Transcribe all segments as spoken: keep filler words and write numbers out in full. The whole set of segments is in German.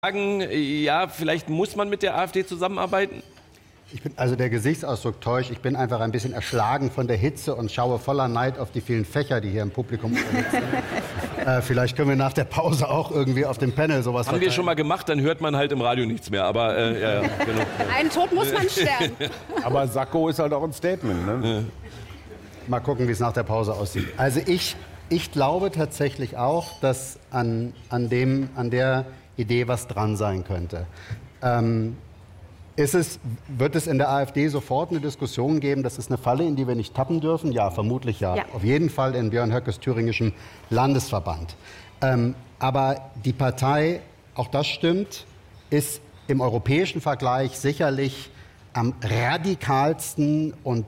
sagen, ja, vielleicht muss man mit der AfD zusammenarbeiten? Ich bin, also der Gesichtsausdruck täuscht. Ich bin einfach ein bisschen erschlagen von der Hitze und schaue voller Neid auf die vielen Fächer, die hier im Publikum sind. äh, vielleicht können wir nach der Pause auch irgendwie auf dem Panel sowas Haben verteilen. wir schon mal gemacht, dann hört man halt im Radio nichts mehr. Aber äh, ja, ja, genau. Einen Tod muss man sterben. Aber Sacco ist halt auch ein Statement. Ne? Ja. Mal gucken, wie es nach der Pause aussieht. Also ich, ich glaube tatsächlich auch, dass an, an, dem, an der Idee was dran sein könnte. Ähm, Ist es, wird es in der AfD sofort eine Diskussion geben, das ist eine Falle, in die wir nicht tappen dürfen? Ja, vermutlich ja. Ja. Auf jeden Fall in Björn Höckes thüringischem Landesverband. Ähm, aber die Partei, auch das stimmt, ist im europäischen Vergleich sicherlich am radikalsten und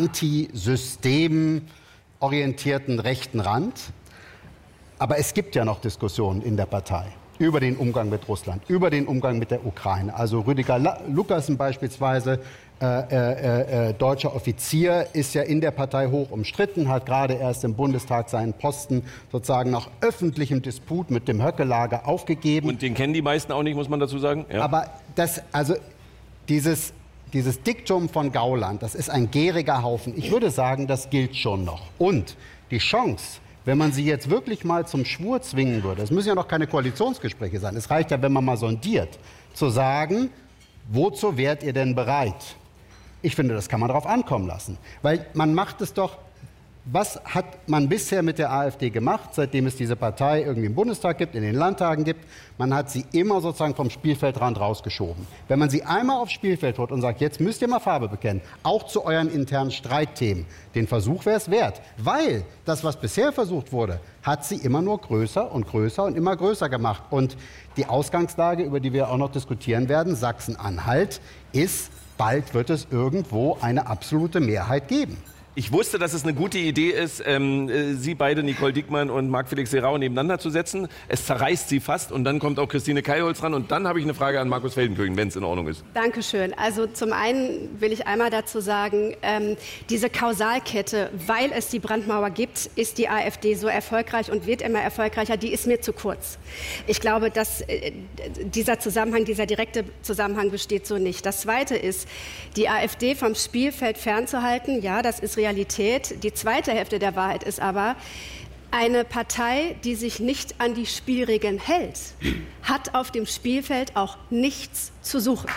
antisystemorientierten rechten Rand. Aber es gibt ja noch Diskussionen in der Partei über den Umgang mit Russland, über den Umgang mit der Ukraine. Also Rüdiger Lukassen beispielsweise, äh, äh, äh, deutscher Offizier, ist ja in der Partei hoch umstritten, hat gerade erst im Bundestag seinen Posten sozusagen nach öffentlichem Disput mit dem Höcke-Lager aufgegeben. Und den kennen die meisten auch nicht, muss man dazu sagen. Ja. Aber das, also dieses, dieses Diktum von Gauland, das ist ein gäriger Haufen. Ich würde sagen, das gilt schon noch. Und die Chance, wenn man sie jetzt wirklich mal zum Schwur zwingen würde, es müssen ja noch keine Koalitionsgespräche sein, es reicht ja, wenn man mal sondiert, zu sagen, wozu wärt ihr denn bereit? Ich finde, das kann man darauf ankommen lassen. Weil man macht es doch, was hat man bisher mit der AfD gemacht, seitdem es diese Partei irgendwie im Bundestag gibt, in den Landtagen gibt? Man hat sie immer sozusagen vom Spielfeldrand rausgeschoben. Wenn man sie einmal aufs Spielfeld holt und sagt, jetzt müsst ihr mal Farbe bekennen, auch zu euren internen Streitthemen, den Versuch wäre es wert. Weil das, was bisher versucht wurde, hat sie immer nur größer und größer und immer größer gemacht. Und die Ausgangslage, über die wir auch noch diskutieren werden, Sachsen-Anhalt, ist, bald wird es irgendwo eine absolute Mehrheit geben. Ich wusste, dass es eine gute Idee ist, ähm, Sie beide, Nicole Diekmann und Marc-Felix Serao, nebeneinander zu setzen. Es zerreißt sie fast und dann kommt auch Christine Keiholz ran und dann habe ich eine Frage an Markus Feldenkirchen, wenn es in Ordnung ist. Dankeschön. Also zum einen will ich einmal dazu sagen, ähm, diese Kausalkette, weil es die Brandmauer gibt, ist die AfD so erfolgreich und wird immer erfolgreicher, die ist mir zu kurz. Ich glaube, dass äh, dieser Zusammenhang, dieser direkte Zusammenhang besteht so nicht. Das Zweite ist, die AfD vom Spielfeld fernzuhalten, ja, das ist Realität. Die zweite Hälfte der Wahrheit ist aber, eine Partei, die sich nicht an die Spielregeln hält, hat auf dem Spielfeld auch nichts zu suchen.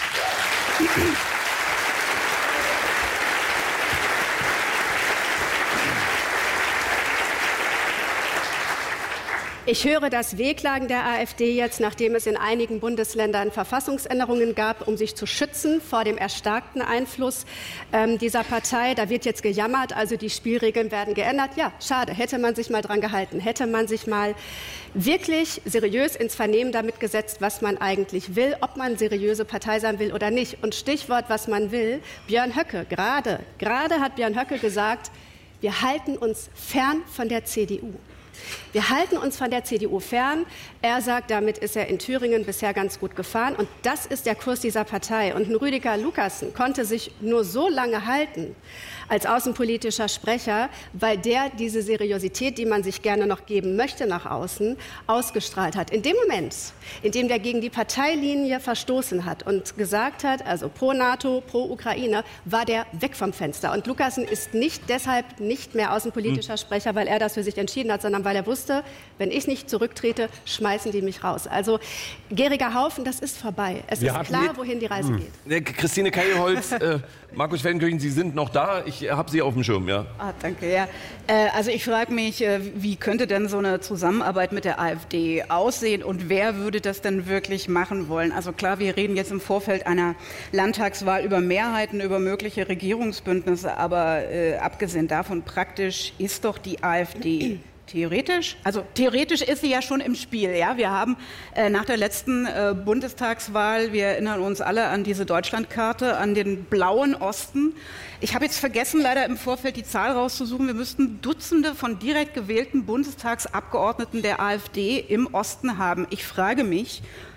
Ich höre das Wehklagen der AfD jetzt, nachdem es in einigen Bundesländern Verfassungsänderungen gab, um sich zu schützen vor dem erstarkten Einfluss ähm, dieser Partei. Da wird jetzt gejammert, also die Spielregeln werden geändert. Ja, schade, hätte man sich mal dran gehalten, hätte man sich mal wirklich seriös ins Vernehmen damit gesetzt, was man eigentlich will, ob man seriöse Partei sein will oder nicht. Und Stichwort, was man will, Björn Höcke, gerade, gerade hat Björn Höcke gesagt, wir halten uns fern von der C D U. Wir halten uns von der C D U fern. Er sagt, damit ist er in Thüringen bisher ganz gut gefahren. Und das ist der Kurs dieser Partei. Und ein Rüdiger Lukassen konnte sich nur so lange halten als außenpolitischer Sprecher, weil der diese Seriosität, die man sich gerne noch geben möchte nach außen, ausgestrahlt hat. In dem Moment, in dem der gegen die Parteilinie verstoßen hat und gesagt hat, also pro NATO, pro Ukraine, war der weg vom Fenster. Und Lukassen ist nicht deshalb nicht mehr außenpolitischer Sprecher, weil er das für sich entschieden hat, sondern weil er wusste, wenn ich nicht zurücktrete, schmeißen die mich raus. Also gäriger Haufen, das ist vorbei. Es Wir ist klar, wohin die Reise geht. Äh, Christine Keiholz, äh, Markus Feldenkirchen, Sie sind noch da. Ich habe Sie auf dem Schirm, ja. Ah, danke, ja. Äh, also ich frage mich, äh, wie könnte denn so eine Zusammenarbeit mit der AfD aussehen und wer würde das denn wirklich machen wollen? Also klar, wir reden jetzt im Vorfeld einer Landtagswahl über Mehrheiten, über mögliche Regierungsbündnisse, aber äh, abgesehen davon, praktisch ist doch die AfD theoretisch, also theoretisch ist sie ja schon im Spiel. Ja? Wir haben äh, nach der letzten äh, Bundestagswahl, wir erinnern uns alle an diese Deutschlandkarte, an den blauen Osten. Ich habe jetzt vergessen, leider im Vorfeld die Zahl rauszusuchen. Wir müssten Dutzende von direkt gewählten Bundestagsabgeordneten der AfD im Osten haben. Ich frage mich,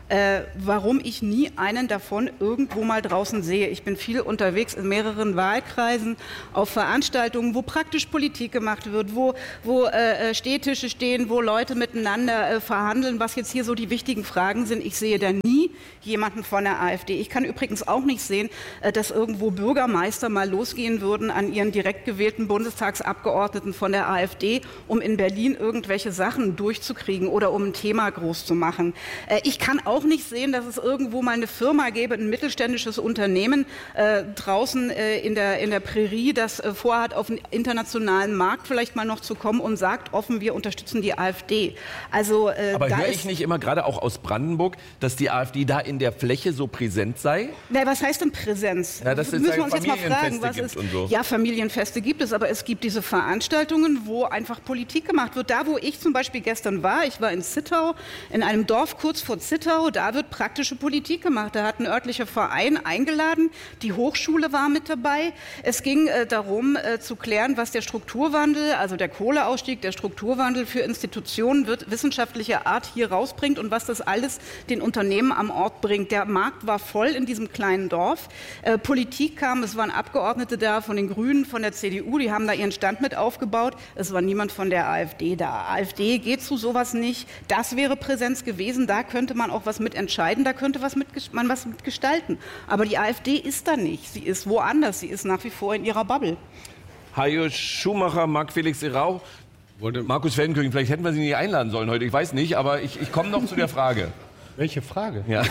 äh, warum ich nie einen davon irgendwo mal draußen sehe. Ich bin viel unterwegs in mehreren Wahlkreisen, auf Veranstaltungen, wo praktisch Politik gemacht wird, wo, wo äh, Stehtische stehen, wo Leute miteinander äh, verhandeln, was jetzt hier so die wichtigen Fragen sind. Ich sehe da nie jemanden von der AfD. Ich kann übrigens auch nicht sehen, äh, dass irgendwo Bürgermeister mal losgehen würden an ihren direkt gewählten Bundestagsabgeordneten von der AfD, um in Berlin irgendwelche Sachen durchzukriegen oder um ein Thema groß zu machen. Äh, ich kann auch nicht sehen, dass es irgendwo mal eine Firma gäbe, ein mittelständisches Unternehmen äh, draußen äh, in der, in der Prärie, das äh, vorhat, auf den internationalen Markt vielleicht mal noch zu kommen und sagt offen, wir unterstützen die AfD. Also, äh, Aber da höre ist, ich nicht immer, gerade auch aus Brandenburg, dass die AfD da in der Fläche so präsent sei? Na, was heißt denn Präsenz? Ja, dass es müssen wir uns jetzt mal fragen, Familienfeste was gibt ist. und so. Ja, Familienfeste gibt es, aber es gibt diese Veranstaltungen, wo einfach Politik gemacht wird. Da, wo ich zum Beispiel gestern war, ich war in Zittau, in einem Dorf kurz vor Zittau, da wird praktische Politik gemacht. Da hat ein örtlicher Verein eingeladen, die Hochschule war mit dabei. Es ging äh, darum, äh, zu klären, was der Strukturwandel, also der Kohleausstieg, der Strukturwandel für Institutionen wird, wissenschaftlicher Art hier rausbringt und was das alles den Unternehmen am Ort bringt. Der Markt war voll in diesem kleinen Dorf. Äh, Politik kam, es waren Abgeordnete da von den Grünen, von der C D U, die haben da ihren Stand mit aufgebaut. Es war niemand von der AfD da. AfD geht zu sowas nicht. Das wäre Präsenz gewesen. Da könnte man auch was mitentscheiden, da könnte was mit, man was mitgestalten. Aber die AfD ist da nicht. Sie ist woanders. Sie ist nach wie vor in ihrer Bubble. Hajo Schumacher, Marc-Felix Erau, Markus Feldenkirchen, vielleicht hätten wir Sie nicht einladen sollen heute, ich weiß nicht, aber ich, ich komme noch zu der Frage. Welche Frage? Ja.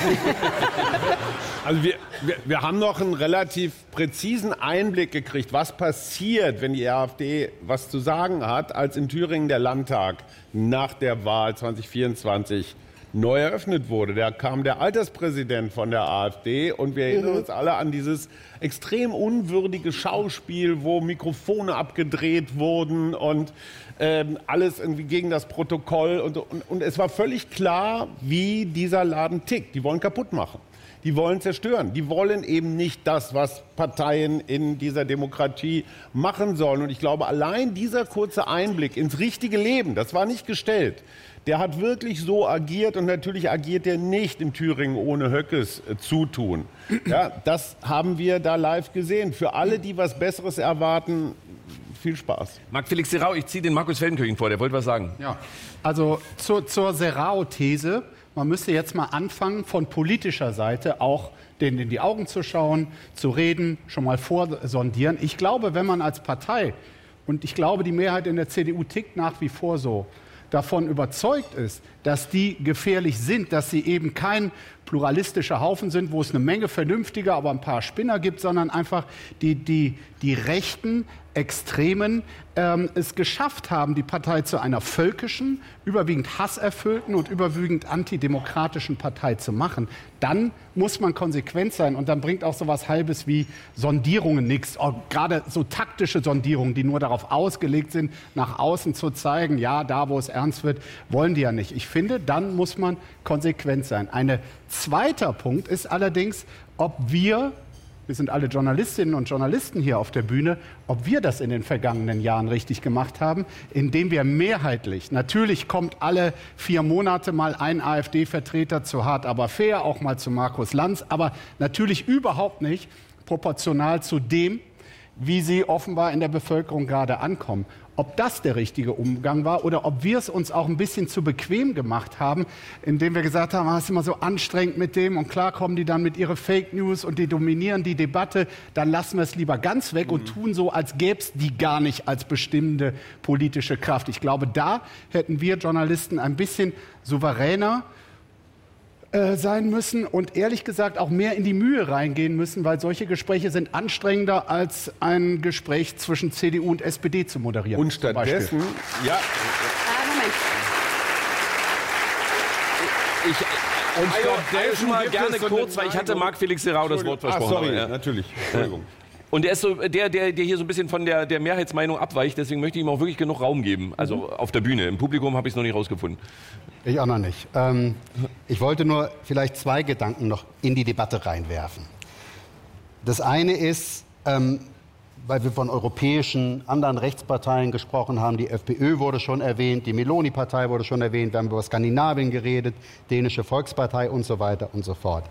Also wir, wir, wir haben noch einen relativ präzisen Einblick gekriegt, was passiert, wenn die AfD was zu sagen hat, als in Thüringen der Landtag nach der Wahl zwanzig vierundzwanzig neu eröffnet wurde. Da kam der Alterspräsident von der AfD und wir erinnern uns alle an dieses extrem unwürdige Schauspiel, wo Mikrofone abgedreht wurden und ähm, alles irgendwie gegen das Protokoll. Und, und, und es war völlig klar, wie dieser Laden tickt. Die wollen kaputt machen. Die wollen zerstören. Die wollen eben nicht das, was Parteien in dieser Demokratie machen sollen. Und ich glaube, allein dieser kurze Einblick ins richtige Leben, das war nicht gestellt, der hat wirklich so agiert und natürlich agiert er nicht in Thüringen ohne Höckes äh, Zutun. Ja, das haben wir da live gesehen. Für alle, die was Besseres erwarten, viel Spaß. Marc-Felix Serrao, ich ziehe den Markus Feldenkirchen vor, der wollte was sagen. Ja, also zur, zur Serrao-These. Man müsste jetzt mal anfangen, von politischer Seite auch denen in die Augen zu schauen, zu reden, schon mal vorsondieren. Ich glaube, wenn man als Partei, und ich glaube, die Mehrheit in der C D U tickt nach wie vor so, davon überzeugt ist, dass die gefährlich sind, dass sie eben kein pluralistischer Haufen sind, wo es eine Menge vernünftiger, aber ein paar Spinner gibt, sondern einfach die, die, die rechten Extremen ähm, es geschafft haben, die Partei zu einer völkischen, überwiegend hasserfüllten und überwiegend antidemokratischen Partei zu machen, dann muss man konsequent sein und dann bringt auch so was Halbes wie Sondierungen nichts. Gerade so taktische Sondierungen, die nur darauf ausgelegt sind, nach außen zu zeigen, ja, da wo es ernst wird, wollen die ja nicht. Ich finde, dann muss man konsequent sein. Ein zweiter Punkt ist allerdings, ob wir, wir sind alle Journalistinnen und Journalisten hier auf der Bühne, ob wir das in den vergangenen Jahren richtig gemacht haben, indem wir mehrheitlich, natürlich kommt alle vier Monate mal ein AfD-Vertreter zu Hart aber fair, auch mal zu Markus Lanz, aber natürlich überhaupt nicht proportional zu dem, wie sie offenbar in der Bevölkerung gerade ankommen. Ob das der richtige Umgang war oder ob wir es uns auch ein bisschen zu bequem gemacht haben, indem wir gesagt haben, es ist immer so anstrengend mit dem und klar kommen die dann mit ihren Fake News und die dominieren die Debatte, dann lassen wir es lieber ganz weg und tun so, als gäbe es die gar nicht als bestimmende politische Kraft. Ich glaube, da hätten wir Journalisten ein bisschen souveräner sein müssen und ehrlich gesagt auch mehr in die Mühe reingehen müssen, weil solche Gespräche sind anstrengender als ein Gespräch zwischen C D U und S P D zu moderieren. Und stattdessen, ja. Ah, Moment. Ich, und stattdessen mal gerne kurz, weil ich hatte Marc-Felix Serrao das Wort versprochen. Ah, sorry, aber, ja. natürlich. Entschuldigung. Und er ist so der, der, der hier so ein bisschen von der, der Mehrheitsmeinung abweicht. Deswegen möchte ich ihm auch wirklich genug Raum geben. Also mhm. auf der Bühne. Im Publikum habe ich es noch nicht rausgefunden. Ich auch noch nicht. Ähm, ich wollte nur vielleicht zwei Gedanken noch in die Debatte reinwerfen. Das eine ist, ähm, weil wir von europäischen anderen Rechtsparteien gesprochen haben. Die FPÖ wurde schon erwähnt, die Meloni-Partei wurde schon erwähnt, wir haben über Skandinavien geredet, Dänische Volkspartei und so weiter und so fort.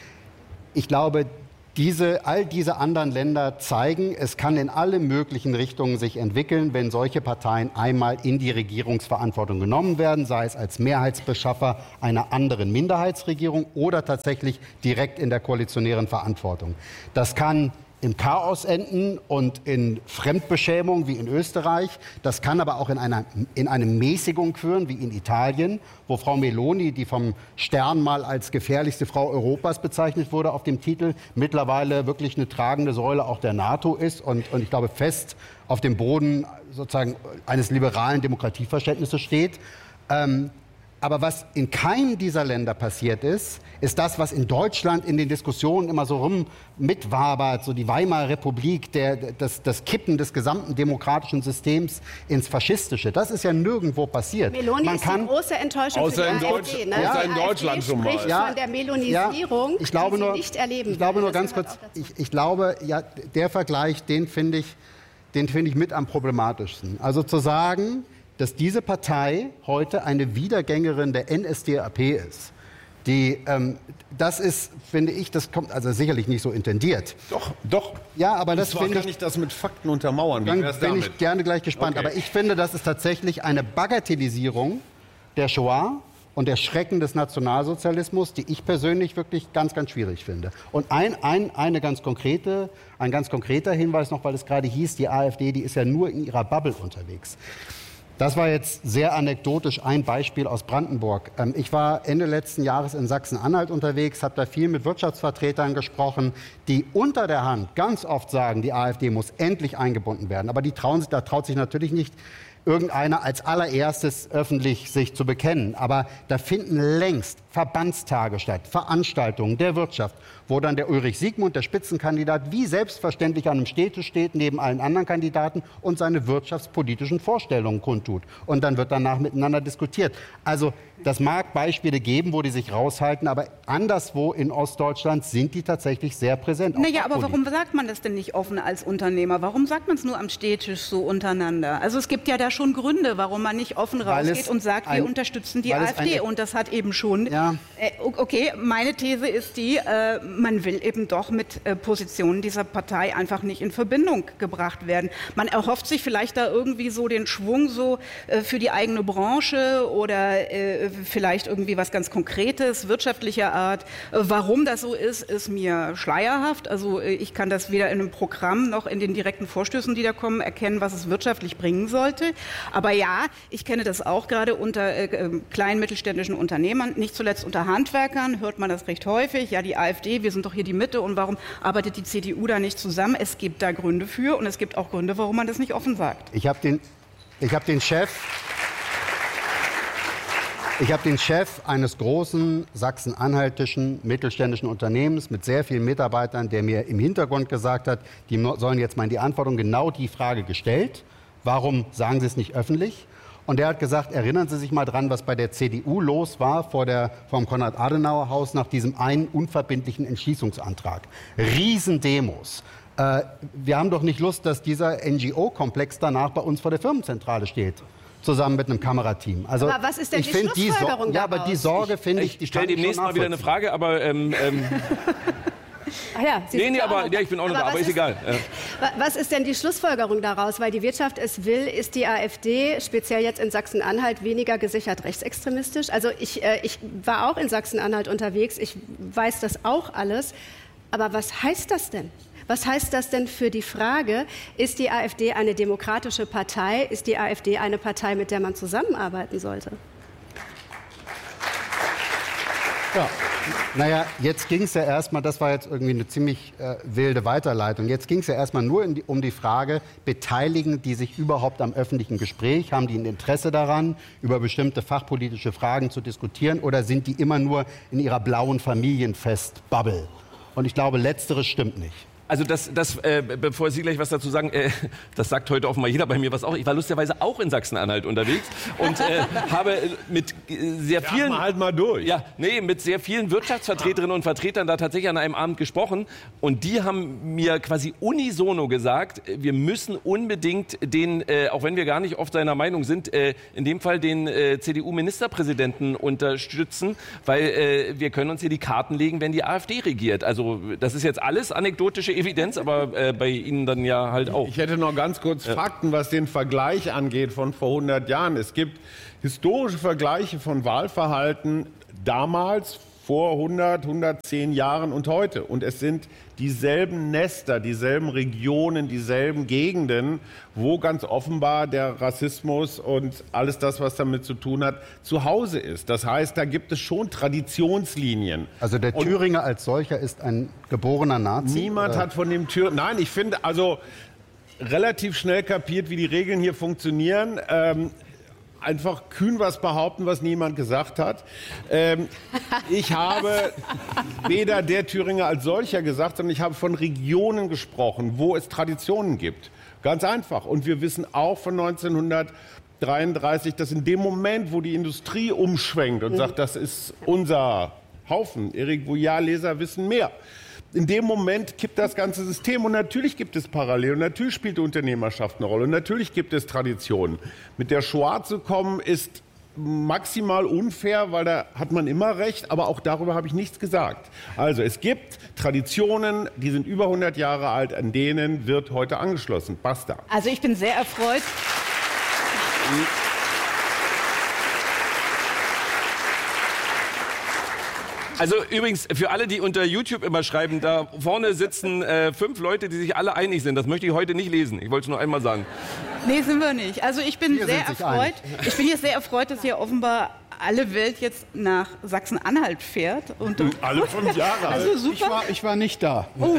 Ich glaube, Diese, all diese anderen Länder zeigen, es kann in alle möglichen Richtungen sich entwickeln, wenn solche Parteien einmal in die Regierungsverantwortung genommen werden, sei es als Mehrheitsbeschaffer einer anderen Minderheitsregierung oder tatsächlich direkt in der koalitionären Verantwortung. Das kann im Chaos enden und in Fremdbeschämung wie in Österreich. Das kann aber auch in, einer, in eine Mäßigung führen wie in Italien, wo Frau Meloni, die vom Stern mal als gefährlichste Frau Europas bezeichnet wurde auf dem Titel, mittlerweile wirklich eine tragende Säule auch der NATO ist und, und ich glaube fest auf dem Boden sozusagen eines liberalen Demokratieverständnisses steht. Ähm, Aber was in keinem dieser Länder passiert ist, ist das, was in Deutschland in den Diskussionen immer so rum mitwabert, so die Weimarer Republik, der, das, das Kippen des gesamten demokratischen Systems ins Faschistische. Das ist ja nirgendwo passiert. Meloni Man ist kann, die große Enttäuschung außer für in die Deutsch- AfD. Ne? außer Die in AfD Deutschland schon mal. spricht Ja, von der Melonisierung, ja, ich glaube die sie nur, nicht erleben. Ich glaube nur Das ganz gehört kurz, auch dazu. ich, ich glaube, ja, der Vergleich, den finde ich, den finde ich mit am problematischsten. Also zu sagen, dass diese Partei heute eine Wiedergängerin der N S D A P ist. Die, ähm, das ist, finde ich, das kommt also sicherlich nicht so intendiert. Doch, doch. Ja, aber Und das zwar finde kann ich, ich das mit Fakten untermauern. Wie dann wär's bin damit? ich gerne gleich gespannt. Okay. Aber ich finde, das ist tatsächlich eine Bagatellisierung der Shoah und der Schrecken des Nationalsozialismus, die ich persönlich wirklich ganz, ganz schwierig finde. Und ein, ein, eine ganz konkrete, ein ganz konkreter Hinweis noch, weil es gerade hieß, die AfD, die ist ja nur in ihrer Bubble unterwegs. Das war jetzt sehr anekdotisch ein Beispiel aus Brandenburg. Ich war Ende letzten Jahres in Sachsen-Anhalt unterwegs, habe da viel mit Wirtschaftsvertretern gesprochen, die unter der Hand ganz oft sagen, die AfD muss endlich eingebunden werden. Aber die trauen, da traut sich natürlich nicht irgendeiner als allererstes öffentlich sich zu bekennen. Aber da finden längst Verbandstage statt, Veranstaltungen der Wirtschaft, wo dann der Ulrich Siegmund, der Spitzenkandidat, wie selbstverständlich an einem Städtisch steht, neben allen anderen Kandidaten und seine wirtschaftspolitischen Vorstellungen kundtut. Und dann wird danach miteinander diskutiert. Also das mag Beispiele geben, wo die sich raushalten, aber anderswo in Ostdeutschland sind die tatsächlich sehr präsent. Naja, aber warum sagt man das denn nicht offen als Unternehmer? Warum sagt man es nur am Städtisch so untereinander? Also es gibt ja da schon Gründe, warum man nicht offen Weil rausgeht es und sagt, ein- wir unterstützen die weil es AfD. eine- Und das hat eben schon... Ja. Äh, okay, meine These ist die, äh, man will eben doch mit äh, Positionen dieser Partei einfach nicht in Verbindung gebracht werden. Man erhofft sich vielleicht da irgendwie so den Schwung so äh, für die eigene Branche oder äh, vielleicht irgendwie was ganz Konkretes, wirtschaftlicher Art. Äh, warum das so ist, ist mir schleierhaft. Also äh, ich kann das weder in einem Programm noch in den direkten Vorstößen, die da kommen, erkennen, was es wirtschaftlich bringen sollte. Aber ja, ich kenne das auch gerade unter äh, äh, kleinen mittelständischen Unternehmern, nicht zuletzt unter Handwerkern, hört man das recht häufig. Ja, die AfD, wir sind doch hier die Mitte und warum arbeitet die C D U da nicht zusammen? Es gibt da Gründe für und es gibt auch Gründe, warum man das nicht offen sagt. Ich habe den, ich hab den Chef... Ich habe den Chef eines großen sachsen-anhaltischen mittelständischen Unternehmens mit sehr vielen Mitarbeitern, der mir im Hintergrund gesagt hat, die sollen jetzt mal in die Antwortung genau die Frage gestellt. Warum sagen Sie es nicht öffentlich? Und der hat gesagt, erinnern Sie sich mal dran, was bei der C D U los war vor der, vom Konrad-Adenauer-Haus nach diesem einen unverbindlichen Entschließungsantrag. Riesendemos. Äh, wir haben doch nicht Lust, dass dieser N G O-Komplex danach bei uns vor der Firmenzentrale steht. Zusammen mit einem Kamerateam. Also Aber was ist denn ich die find die Schlussfolgerung Ja, aber die daraus? Sorge finde ich, Ich die stelle kann ich demnächst schon mal wieder eine nachvollziehen. Frage, aber ähm, ähm, Ach ja, Sie nee, sind nee, ja auch aber noch ja, ich bin auch noch da, was aber ist egal. Ja. Wa- Was ist denn die Schlussfolgerung daraus? Weil die Wirtschaft es will, ist die AfD, speziell jetzt in Sachsen-Anhalt, weniger gesichert rechtsextremistisch? Also ich, äh, ich war auch in Sachsen-Anhalt unterwegs, ich weiß das auch alles. Aber was heißt das denn? Was heißt das denn für die Frage, ist die AfD eine demokratische Partei? Ist die AfD eine Partei, mit der man zusammenarbeiten sollte? Ja. Naja, jetzt ging es ja erstmal, das war jetzt irgendwie eine ziemlich äh, wilde Weiterleitung, jetzt ging es ja erstmal nur in die, um die Frage, beteiligen die sich überhaupt am öffentlichen Gespräch, haben die ein Interesse daran, über bestimmte fachpolitische Fragen zu diskutieren oder sind die immer nur in ihrer blauen Familienfest-Bubble? Und ich glaube, letzteres stimmt nicht. Also das, das äh, bevor Sie gleich was dazu sagen, äh, das sagt heute offenbar jeder bei mir was auch. Ich war lustigerweise auch in Sachsen-Anhalt unterwegs und äh, habe mit äh, sehr vielen... Ja, halt mal durch. Ja, nee, mit sehr vielen Wirtschaftsvertreterinnen und Vertretern da tatsächlich an einem Abend gesprochen. Und die haben mir quasi unisono gesagt, wir müssen unbedingt den, äh, auch wenn wir gar nicht oft seiner Meinung sind, äh, in dem Fall den äh, C D U-Ministerpräsidenten unterstützen, weil äh, wir können uns hier die Karten legen, wenn die AfD regiert. Also das ist jetzt alles anekdotische Evidenz, aber äh, bei Ihnen dann ja halt auch. Ich hätte noch ganz kurz Fakten, was den Vergleich angeht von vor hundert Jahren. Es gibt historische Vergleiche von Wahlverhalten damals, vor hundert, hundertzehn Jahren und heute. Und es sind dieselben Nester, dieselben Regionen, dieselben Gegenden, wo ganz offenbar der Rassismus und alles das, was damit zu tun hat, zu Hause ist. Das heißt, da gibt es schon Traditionslinien. Also der Thüringer und als solcher ist ein geborener Nazi? Niemand oder? hat von dem Thüringer... Nein, ich finde, also relativ schnell kapiert, wie die Regeln hier funktionieren. Ähm, einfach kühn was behaupten, was niemand gesagt hat. Ähm, ich habe weder der Thüringer als solcher gesagt, sondern ich habe von Regionen gesprochen, wo es Traditionen gibt. Ganz einfach. Und wir wissen auch von neunzehnhundertdreiunddreißig, dass in dem Moment, wo die Industrie umschwenkt und sagt, das ist unser Haufen, Eric Bouillard-Leser wissen mehr, in dem Moment kippt das ganze System. Und natürlich gibt es Parallelen. Und natürlich spielt die Unternehmerschaft eine Rolle. Und natürlich gibt es Traditionen. Mit der Shoah zu kommen, ist maximal unfair, weil da hat man immer recht. Aber auch darüber habe ich nichts gesagt. Also es gibt Traditionen, die sind über hundert Jahre alt. An denen wird heute angeschlossen. Basta. Also ich bin sehr erfreut. Also übrigens, für alle, die unter YouTube immer schreiben, da vorne sitzen äh, fünf Leute, die sich alle einig sind. Das möchte ich heute nicht lesen. Ich wollte es nur einmal sagen. Nee, sind wir nicht. Also ich bin Wir sehr sind sich erfreut. einig. Ich bin jetzt sehr erfreut, dass hier offenbar alle Welt jetzt nach Sachsen-Anhalt fährt. Und Alle fünf Jahre alt. also super. Ich war, ich war nicht da. Oh, oh.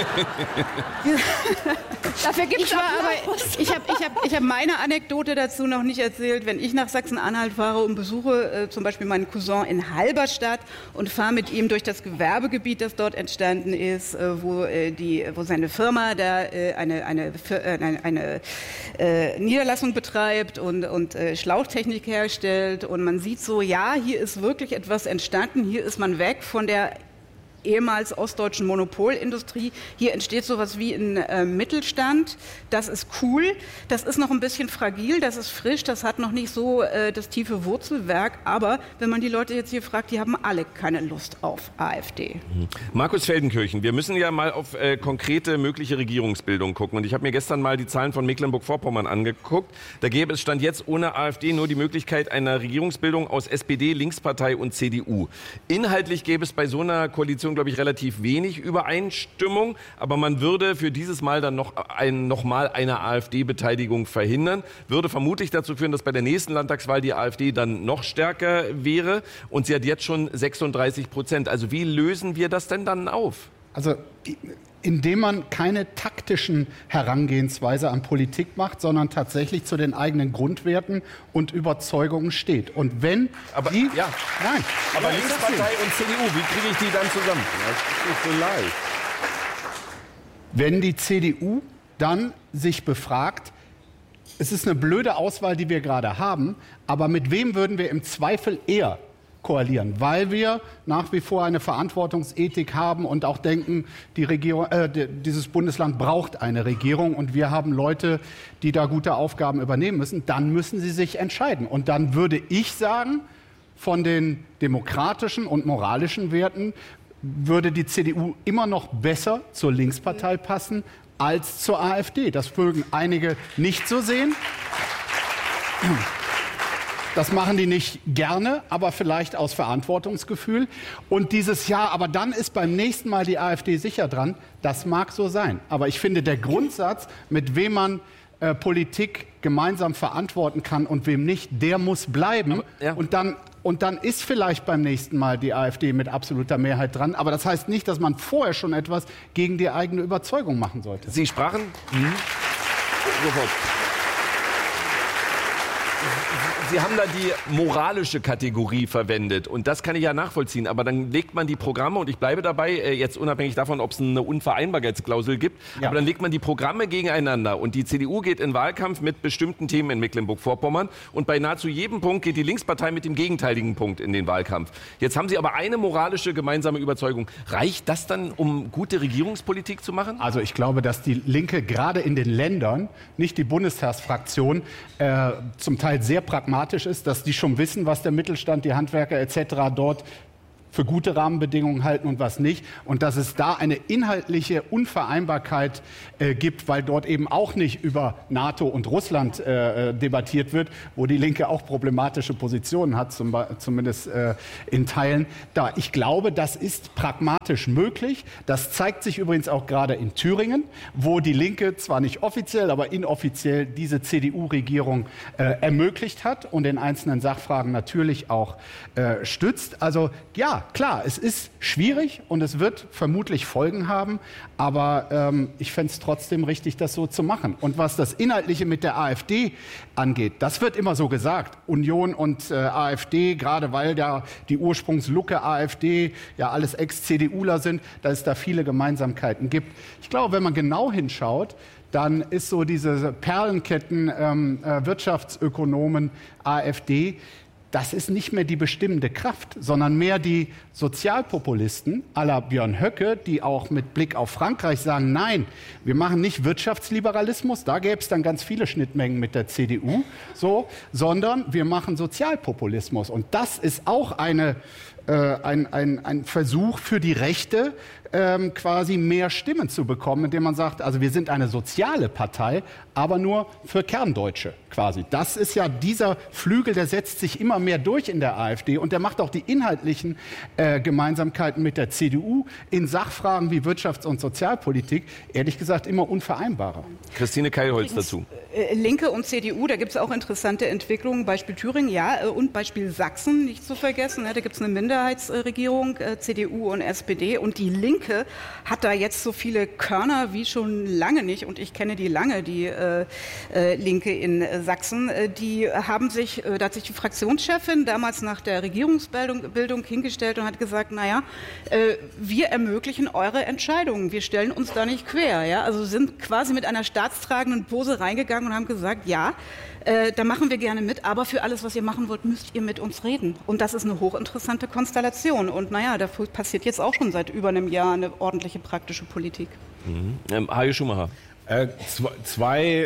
Dafür gibt es Ich war aber, ich habe ich hab, ich hab meine Anekdote dazu noch nicht erzählt. Wenn ich nach Sachsen-Anhalt fahre und besuche äh, zum Beispiel meinen Cousin in Halberstadt und fahre mit ihm durch das Gewerbegebiet, das dort entstanden ist, äh, wo, äh, die, wo seine Firma da äh, eine, eine, äh, eine, eine äh, Niederlassung betreibt und, und äh, Schlauchtechnik herstellt. Und man sieht so, ja, hier ist wirklich etwas entstanden. Hier ist man weg von der ehemals ostdeutschen Monopolindustrie. Hier entsteht sowas wie ein äh, Mittelstand. Das ist cool. Das ist noch ein bisschen fragil, das ist frisch, das hat noch nicht so äh, das tiefe Wurzelwerk. Aber wenn man die Leute jetzt hier fragt, die haben alle keine Lust auf AfD. Mhm. Markus Feldenkirchen, wir müssen ja mal auf äh, konkrete mögliche Regierungsbildung gucken. Und ich habe mir gestern mal die Zahlen von Mecklenburg-Vorpommern angeguckt. Da gäbe es Stand jetzt ohne AfD nur die Möglichkeit einer Regierungsbildung aus S P D, Linkspartei und C D U. Inhaltlich gäbe es bei so einer Koalition, glaube ich, relativ wenig Übereinstimmung, aber man würde für dieses Mal dann noch, ein, noch mal eine AfD-Beteiligung verhindern, würde vermutlich dazu führen, dass bei der nächsten Landtagswahl die AfD dann noch stärker wäre und sie hat jetzt schon sechsunddreißig Prozent. Also wie lösen wir das denn dann auf? Also indem man keine taktischen Herangehensweise an Politik macht, sondern tatsächlich zu den eigenen Grundwerten und Überzeugungen steht. Und wenn Aber, die... ja. Nein. Aber ja, Linkspartei und C D U, wie kriege ich die dann zusammen? Das ist nicht so leicht. Wenn die C D U dann sich befragt, es ist eine blöde Auswahl, die wir gerade haben, aber mit wem würden wir im Zweifel eher koalieren, weil wir nach wie vor eine Verantwortungsethik haben und auch denken, die Regierung, äh, dieses Bundesland braucht eine Regierung und wir haben Leute, die da gute Aufgaben übernehmen müssen, dann müssen sie sich entscheiden. Und dann würde ich sagen, von den demokratischen und moralischen Werten würde die C D U immer noch besser zur Linkspartei passen als zur AfD. Das mögen einige nicht so sehen. Das machen die nicht gerne, aber vielleicht aus Verantwortungsgefühl. Und dieses Jahr, aber dann ist beim nächsten Mal die AfD sicher dran. Das mag so sein. Aber ich finde, der Grundsatz, mit wem man äh, Politik gemeinsam verantworten kann und wem nicht, der muss bleiben. Aber, ja. Und dann, und dann ist vielleicht beim nächsten Mal die AfD mit absoluter Mehrheit dran. Aber das heißt nicht, dass man vorher schon etwas gegen die eigene Überzeugung machen sollte. Sie sprachen... Mhm. Sofort. Sie haben da die moralische Kategorie verwendet und das kann ich ja nachvollziehen, aber dann legt man die Programme, und ich bleibe dabei, jetzt unabhängig davon, ob es eine Unvereinbarkeitsklausel gibt, ja. aber dann legt man die Programme gegeneinander und die C D U geht in Wahlkampf mit bestimmten Themen in Mecklenburg-Vorpommern und bei nahezu jedem Punkt geht die Linkspartei mit dem gegenteiligen Punkt in den Wahlkampf. Jetzt haben Sie aber eine moralische gemeinsame Überzeugung. Reicht das dann, um gute Regierungspolitik zu machen? Also ich glaube, dass die Linke gerade in den Ländern, nicht die Bundestagsfraktion, äh, zum Teil sehr pragmatisch ist, dass die schon wissen, was der Mittelstand, die Handwerker et cetera dort für gute Rahmenbedingungen halten und was nicht. Und dass es da eine inhaltliche Unvereinbarkeit äh, gibt, weil dort eben auch nicht über NATO und Russland äh, debattiert wird, wo die Linke auch problematische Positionen hat, zum, zumindest äh, in Teilen. Da, ich glaube, das ist pragmatisch möglich. Das zeigt sich übrigens auch gerade in Thüringen, wo die Linke zwar nicht offiziell, aber inoffiziell diese C D U-Regierung äh, ermöglicht hat und in einzelnen Sachfragen natürlich auch äh, stützt. Also ja, klar, es ist schwierig und es wird vermutlich Folgen haben, aber ähm, ich fände es trotzdem richtig, das so zu machen. Und was das Inhaltliche mit der AfD angeht, das wird immer so gesagt. Union und äh, AfD, gerade weil da die Ursprungslucke AfD ja alles Ex-CDUler sind, dass es da viele Gemeinsamkeiten gibt. Ich glaube, wenn man genau hinschaut, dann ist so diese Perlenketten ähm, äh, Wirtschaftsökonomen AfD, das ist nicht mehr die bestimmende Kraft, sondern mehr die Sozialpopulisten à la Björn Höcke, die auch mit Blick auf Frankreich sagen, nein, wir machen nicht Wirtschaftsliberalismus, da gäbe es dann ganz viele Schnittmengen mit der C D U, so, sondern wir machen Sozialpopulismus. Und das ist auch eine, äh, ein, ein, ein Versuch für die Rechte, ähm, quasi mehr Stimmen zu bekommen, indem man sagt, also wir sind eine soziale Partei, aber nur für Kerndeutsche quasi. Das ist ja dieser Flügel, der setzt sich immer mehr durch in der AfD und der macht auch die inhaltlichen äh, Gemeinsamkeiten mit der C D U in Sachfragen wie Wirtschafts- und Sozialpolitik, ehrlich gesagt, immer unvereinbarer. Christine Keilholz dazu. Äh, Linke und C D U, da gibt es auch interessante Entwicklungen, Beispiel Thüringen, ja, äh, und Beispiel Sachsen, nicht zu vergessen. Ne, da gibt es eine Minderheitsregierung, äh, C D U und S P D, und die Linke hat da jetzt so viele Körner wie schon lange nicht, und ich kenne die lange, die äh, äh, Linke in äh, Sachsen, äh, die haben sich, äh, da hat sich die Fraktionschefin damals nach der Regierungsbildung Bildung hingestellt und hat gesagt, naja, äh, wir ermöglichen eure Entscheidungen, wir stellen uns da nicht quer, ja, also sind quasi mit einer staatstragenden Pose reingegangen und haben gesagt, ja, äh, da machen wir gerne mit, aber für alles, was ihr machen wollt, müsst ihr mit uns reden. Und das ist eine hochinteressante Konstellation. Und naja, da passiert jetzt auch schon seit über einem Jahr eine ordentliche praktische Politik. Mhm. Ähm, Hajo Schumacher. Äh, zwei, zwei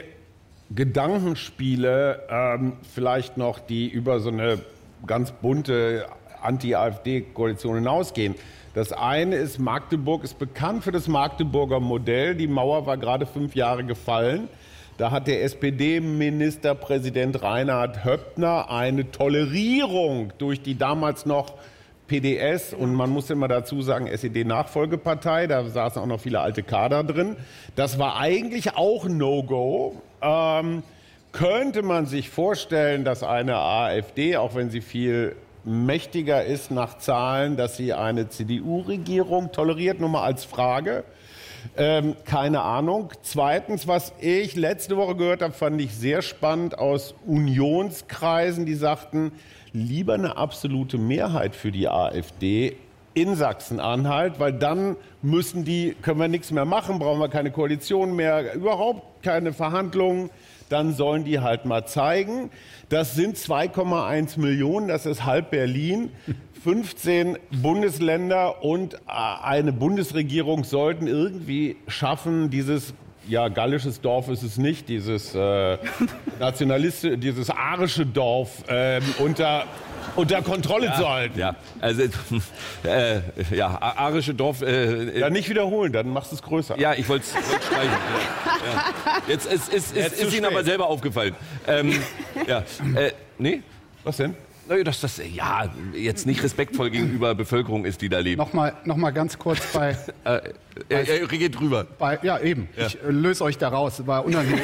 Gedankenspiele, ähm, vielleicht noch, die über so eine ganz bunte Anti-AfD-Koalition hinausgehen. Das eine ist, Magdeburg ist bekannt für das Magdeburger Modell. Die Mauer war gerade fünf Jahre gefallen. Da hat der S P D-Ministerpräsident Reinhard Höppner eine Tolerierung durch die damals noch P D S und man muss immer dazu sagen, S E D-Nachfolgepartei, da saßen auch noch viele alte Kader drin. Das war eigentlich auch No-Go. Ähm, könnte man sich vorstellen, dass eine AfD, auch wenn sie viel mächtiger ist nach Zahlen, dass sie eine C D U-Regierung toleriert? Nur mal als Frage. Ähm, keine Ahnung. Zweitens, was ich letzte Woche gehört habe, fand ich sehr spannend aus Unionskreisen, die sagten, lieber eine absolute Mehrheit für die AfD in Sachsen-Anhalt, weil dann müssen die, können wir nichts mehr machen, brauchen wir keine Koalition mehr, überhaupt keine Verhandlungen, dann sollen die halt mal zeigen. Das sind zwei Komma eins Millionen, das ist halb Berlin. fünfzehn Bundesländer und eine Bundesregierung sollten irgendwie schaffen, dieses, ja, gallisches Dorf ist es nicht, dieses äh, nationalistische, dieses arische Dorf äh, unter, unter Kontrolle ja, zu halten. Ja, also, äh, ja, arische Dorf. Äh, ja, nicht wiederholen, dann machst du es größer. Ja, ich wollte es streichen. Ja, ja. Jetzt ist, ist, ist, ist, ist Ihnen aber selber aufgefallen. Ähm, ja, äh, nee? Was denn? Dass das ja jetzt nicht respektvoll gegenüber Bevölkerung ist, die da lebt. Nochmal noch mal ganz kurz bei... äh, er, er geht drüber. Bei, ja, eben. Ja. Ich äh, löse euch da raus. War unangenehm.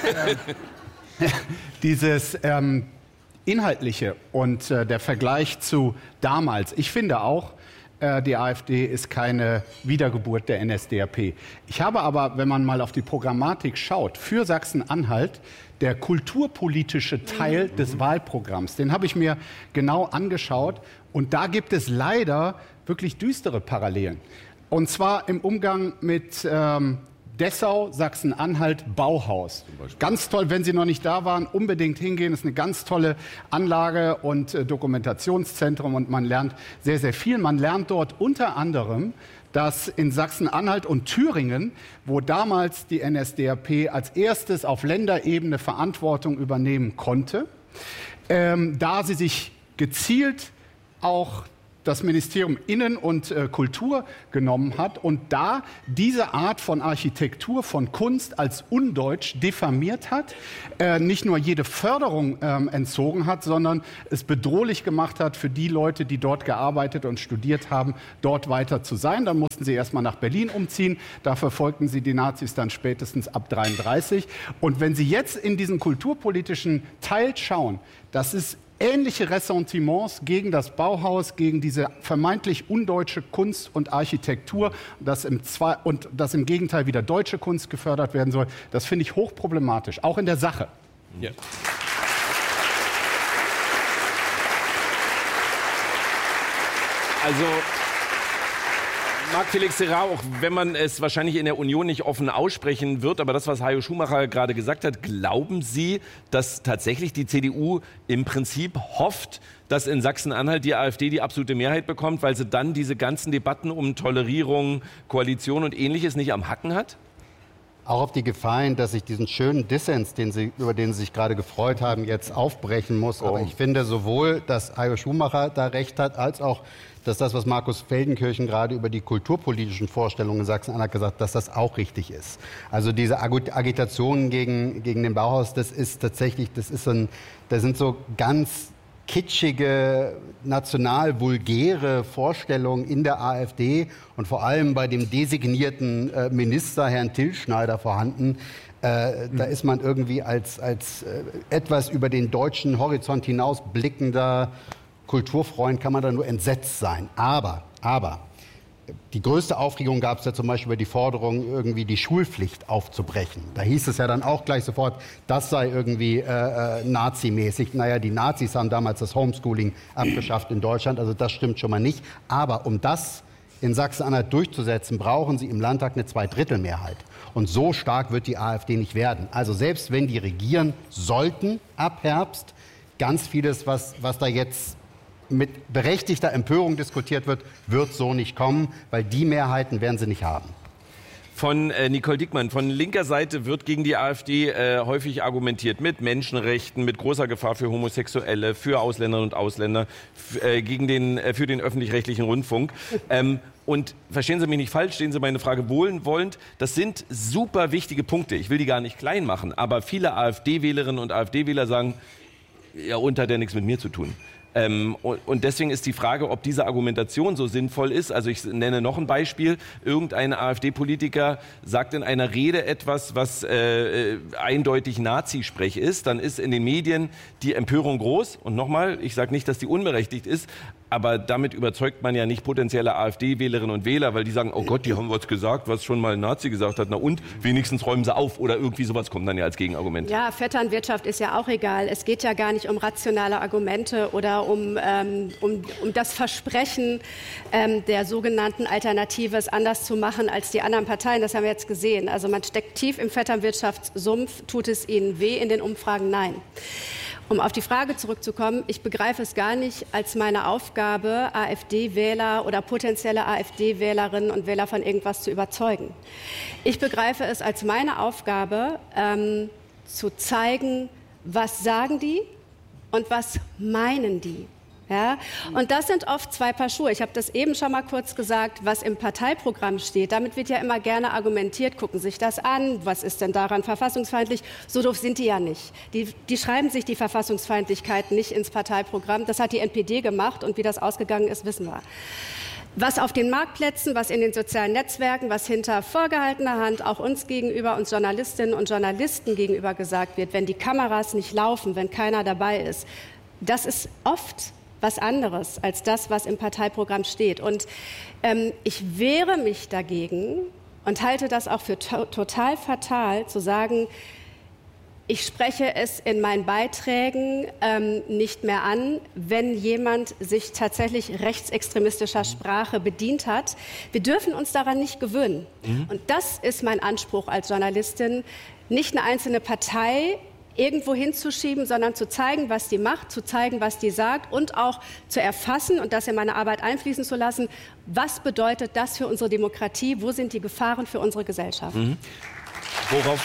ähm, dieses ähm, Inhaltliche und äh, der Vergleich zu damals. Ich finde auch, äh, die AfD ist keine Wiedergeburt der N S D A P. Ich habe aber, wenn man mal auf die Programmatik schaut, für Sachsen-Anhalt der kulturpolitische Teil des Wahlprogramms, den habe ich mir genau angeschaut. Und da gibt es leider wirklich düstere Parallelen. Und zwar im Umgang mit ähm, Dessau, Sachsen-Anhalt, Bauhaus. Ganz toll, wenn Sie noch nicht da waren, unbedingt hingehen. Das ist eine ganz tolle Anlage und äh, Dokumentationszentrum und man lernt sehr, sehr viel. Man lernt dort unter anderem, dass in Sachsen-Anhalt und Thüringen, wo damals die N S D A P als erstes auf Länderebene Verantwortung übernehmen konnte, ähm, da sie sich gezielt auch das Ministerium Innen- und äh, Kultur genommen hat und da diese Art von Architektur, von Kunst als undeutsch diffamiert hat, äh, nicht nur jede Förderung ähm, entzogen hat, sondern es bedrohlich gemacht hat für die Leute, die dort gearbeitet und studiert haben, dort weiter zu sein. Dann mussten sie erstmal nach Berlin umziehen. Da verfolgten sie die Nazis dann spätestens ab dreiunddreißig. Und wenn Sie jetzt in diesen kulturpolitischen Teil schauen, das ist ähnliche Ressentiments gegen das Bauhaus, gegen diese vermeintlich undeutsche Kunst und Architektur, dass im Zwei- und dass im Gegenteil wieder deutsche Kunst gefördert werden soll, das finde ich hochproblematisch, auch in der Sache. Ja. Also Marc-Felix Serra, auch wenn man es wahrscheinlich in der Union nicht offen aussprechen wird, aber das, was Hajo Schumacher gerade gesagt hat, glauben Sie, dass tatsächlich die C D U im Prinzip hofft, dass in Sachsen-Anhalt die AfD die absolute Mehrheit bekommt, weil sie dann diese ganzen Debatten um Tolerierung, Koalition und Ähnliches nicht am Hacken hat? Auch auf die Gefahr hin, dass ich diesen schönen Dissens, den Sie, über den Sie sich gerade gefreut haben, jetzt aufbrechen muss. Aber ich finde sowohl, dass Hajo Schumacher da recht hat, als auch, dass das, was Markus Feldenkirchen gerade über die kulturpolitischen Vorstellungen in Sachsen-Anhalt gesagt hat, dass das auch richtig ist. Also diese Agitation gegen, gegen den Bauhaus, das ist tatsächlich, das ist ein, das sind so ganz kitschige, national vulgäre Vorstellungen in der AfD und vor allem bei dem designierten äh, Minister Herrn Tilschneider vorhanden. Äh, mhm. Da ist man irgendwie als, als äh, etwas über den deutschen Horizont hinaus blickender Kulturfreund, kann man da nur entsetzt sein. Aber, aber, die größte Aufregung gab es ja zum Beispiel über die Forderung, irgendwie die Schulpflicht aufzubrechen. Da hieß es ja dann auch gleich sofort, das sei irgendwie äh, äh, nazimäßig. Naja, die Nazis haben damals das Homeschooling abgeschafft in Deutschland, also das stimmt schon mal nicht. Aber um das in Sachsen-Anhalt durchzusetzen, brauchen sie im Landtag eine Zweidrittelmehrheit. Und so stark wird die AfD nicht werden. Also selbst wenn die regieren sollten ab Herbst, ganz vieles, was, was da jetzt mit berechtigter Empörung diskutiert wird, wird so nicht kommen, weil die Mehrheiten werden sie nicht haben. Von äh, Nicole Diekmann, von linker Seite wird gegen die AfD äh, häufig argumentiert mit Menschenrechten, mit großer Gefahr für Homosexuelle, für Ausländerinnen und Ausländer, äh, gegen den, äh, für den öffentlich-rechtlichen Rundfunk. Ähm, und verstehen Sie mich nicht falsch, stehen Sie meine Frage wohlwollend. Das sind super wichtige Punkte. Ich will die gar nicht klein machen, aber viele AfD-Wählerinnen und AfD-Wähler sagen, ja, und hat ja nichts mit mir zu tun. Ähm, und, und deswegen ist die Frage, ob diese Argumentation so sinnvoll ist. Also ich nenne noch ein Beispiel. Irgendein AfD-Politiker sagt in einer Rede etwas, was äh, eindeutig Nazisprech ist. Dann ist in den Medien die Empörung groß. Und nochmal, ich sage nicht, dass die unberechtigt ist, aber damit überzeugt man ja nicht potenzielle AfD-Wählerinnen und Wähler, weil die sagen, oh Gott, die haben was gesagt, was schon mal ein Nazi gesagt hat. Na und, wenigstens räumen sie auf oder irgendwie sowas kommt dann ja als Gegenargument. Ja, Vetternwirtschaft ist ja auch egal. Es geht ja gar nicht um rationale Argumente oder um, ähm, um, um das Versprechen ähm, der sogenannten Alternative, es anders zu machen als die anderen Parteien. Das haben wir jetzt gesehen. Also man steckt tief im Vetternwirtschaftssumpf. Tut es ihnen weh in den Umfragen? Nein. Um auf die Frage zurückzukommen, ich begreife es gar nicht als meine Aufgabe, AfD-Wähler oder potenzielle AfD-Wählerinnen und Wähler von irgendwas zu überzeugen. Ich begreife es als meine Aufgabe, ähm, zu zeigen, was sagen die und was meinen die. Ja? Und das sind oft zwei Paar Schuhe. Ich habe das eben schon mal kurz gesagt, was im Parteiprogramm steht. Damit wird ja immer gerne argumentiert, gucken sich das an, was ist denn daran verfassungsfeindlich? So doof sind die ja nicht. Die, die schreiben sich die Verfassungsfeindlichkeit nicht ins Parteiprogramm. Das hat die N P D gemacht und wie das ausgegangen ist, wissen wir. Was auf den Marktplätzen, was in den sozialen Netzwerken, was hinter vorgehaltener Hand auch uns gegenüber, uns Journalistinnen und Journalisten gegenüber gesagt wird, wenn die Kameras nicht laufen, wenn keiner dabei ist, das ist oft, was anderes als das, was im Parteiprogramm steht. Und ähm, ich wehre mich dagegen und halte das auch für to- total fatal, zu sagen, ich spreche es in meinen Beiträgen ähm, nicht mehr an, wenn jemand sich tatsächlich rechtsextremistischer Sprache bedient hat. Wir dürfen uns daran nicht gewöhnen. Mhm. Und das ist mein Anspruch als Journalistin, nicht eine einzelne Partei irgendwo hinzuschieben, sondern zu zeigen, was die macht, zu zeigen, was die sagt und auch zu erfassen und das in meine Arbeit einfließen zu lassen. Was bedeutet das für unsere Demokratie? Wo sind die Gefahren für unsere Gesellschaft? Mhm. Worauf?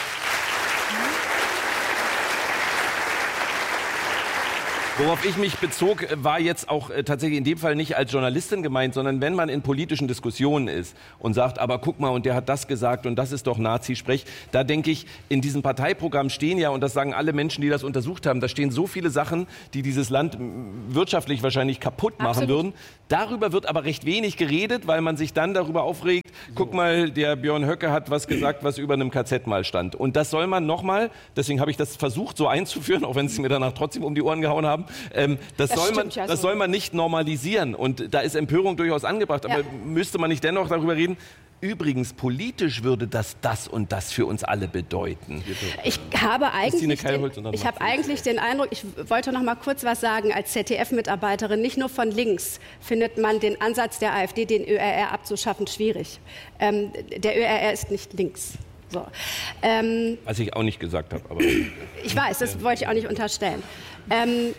Worauf ich mich bezog, war jetzt auch äh, tatsächlich in dem Fall nicht als Journalistin gemeint, sondern wenn man in politischen Diskussionen ist und sagt, aber guck mal, und der hat das gesagt und das ist doch Nazi-Sprech, da denke ich, in diesem Parteiprogramm stehen ja, und das sagen alle Menschen, die das untersucht haben, da stehen so viele Sachen, die dieses Land wirtschaftlich wahrscheinlich kaputt machen Absolut. würden. Darüber wird aber recht wenig geredet, weil man sich dann darüber aufregt, guck mal, der Björn Höcke hat was gesagt, was über einem K Z mal stand. Und das soll man nochmal, deswegen habe ich das versucht so einzuführen, auch wenn sie mir danach trotzdem um die Ohren gehauen haben, ähm, das, das, soll man, ja so. das soll man nicht normalisieren. Und da ist Empörung durchaus angebracht. Aber ja. müsste man nicht dennoch darüber reden, übrigens, politisch würde das das und das für uns alle bedeuten. Ich habe eigentlich, den, ich habe eigentlich den Eindruck, ich wollte noch mal kurz was sagen, als Z D F-Mitarbeiterin, nicht nur von links findet man den Ansatz der AfD, den Ö R R abzuschaffen, schwierig. Ähm, der Ö R R ist nicht links. So. Ähm, Was ich auch nicht gesagt habe. Aber ich weiß, das wollte ich auch nicht unterstellen. Ähm,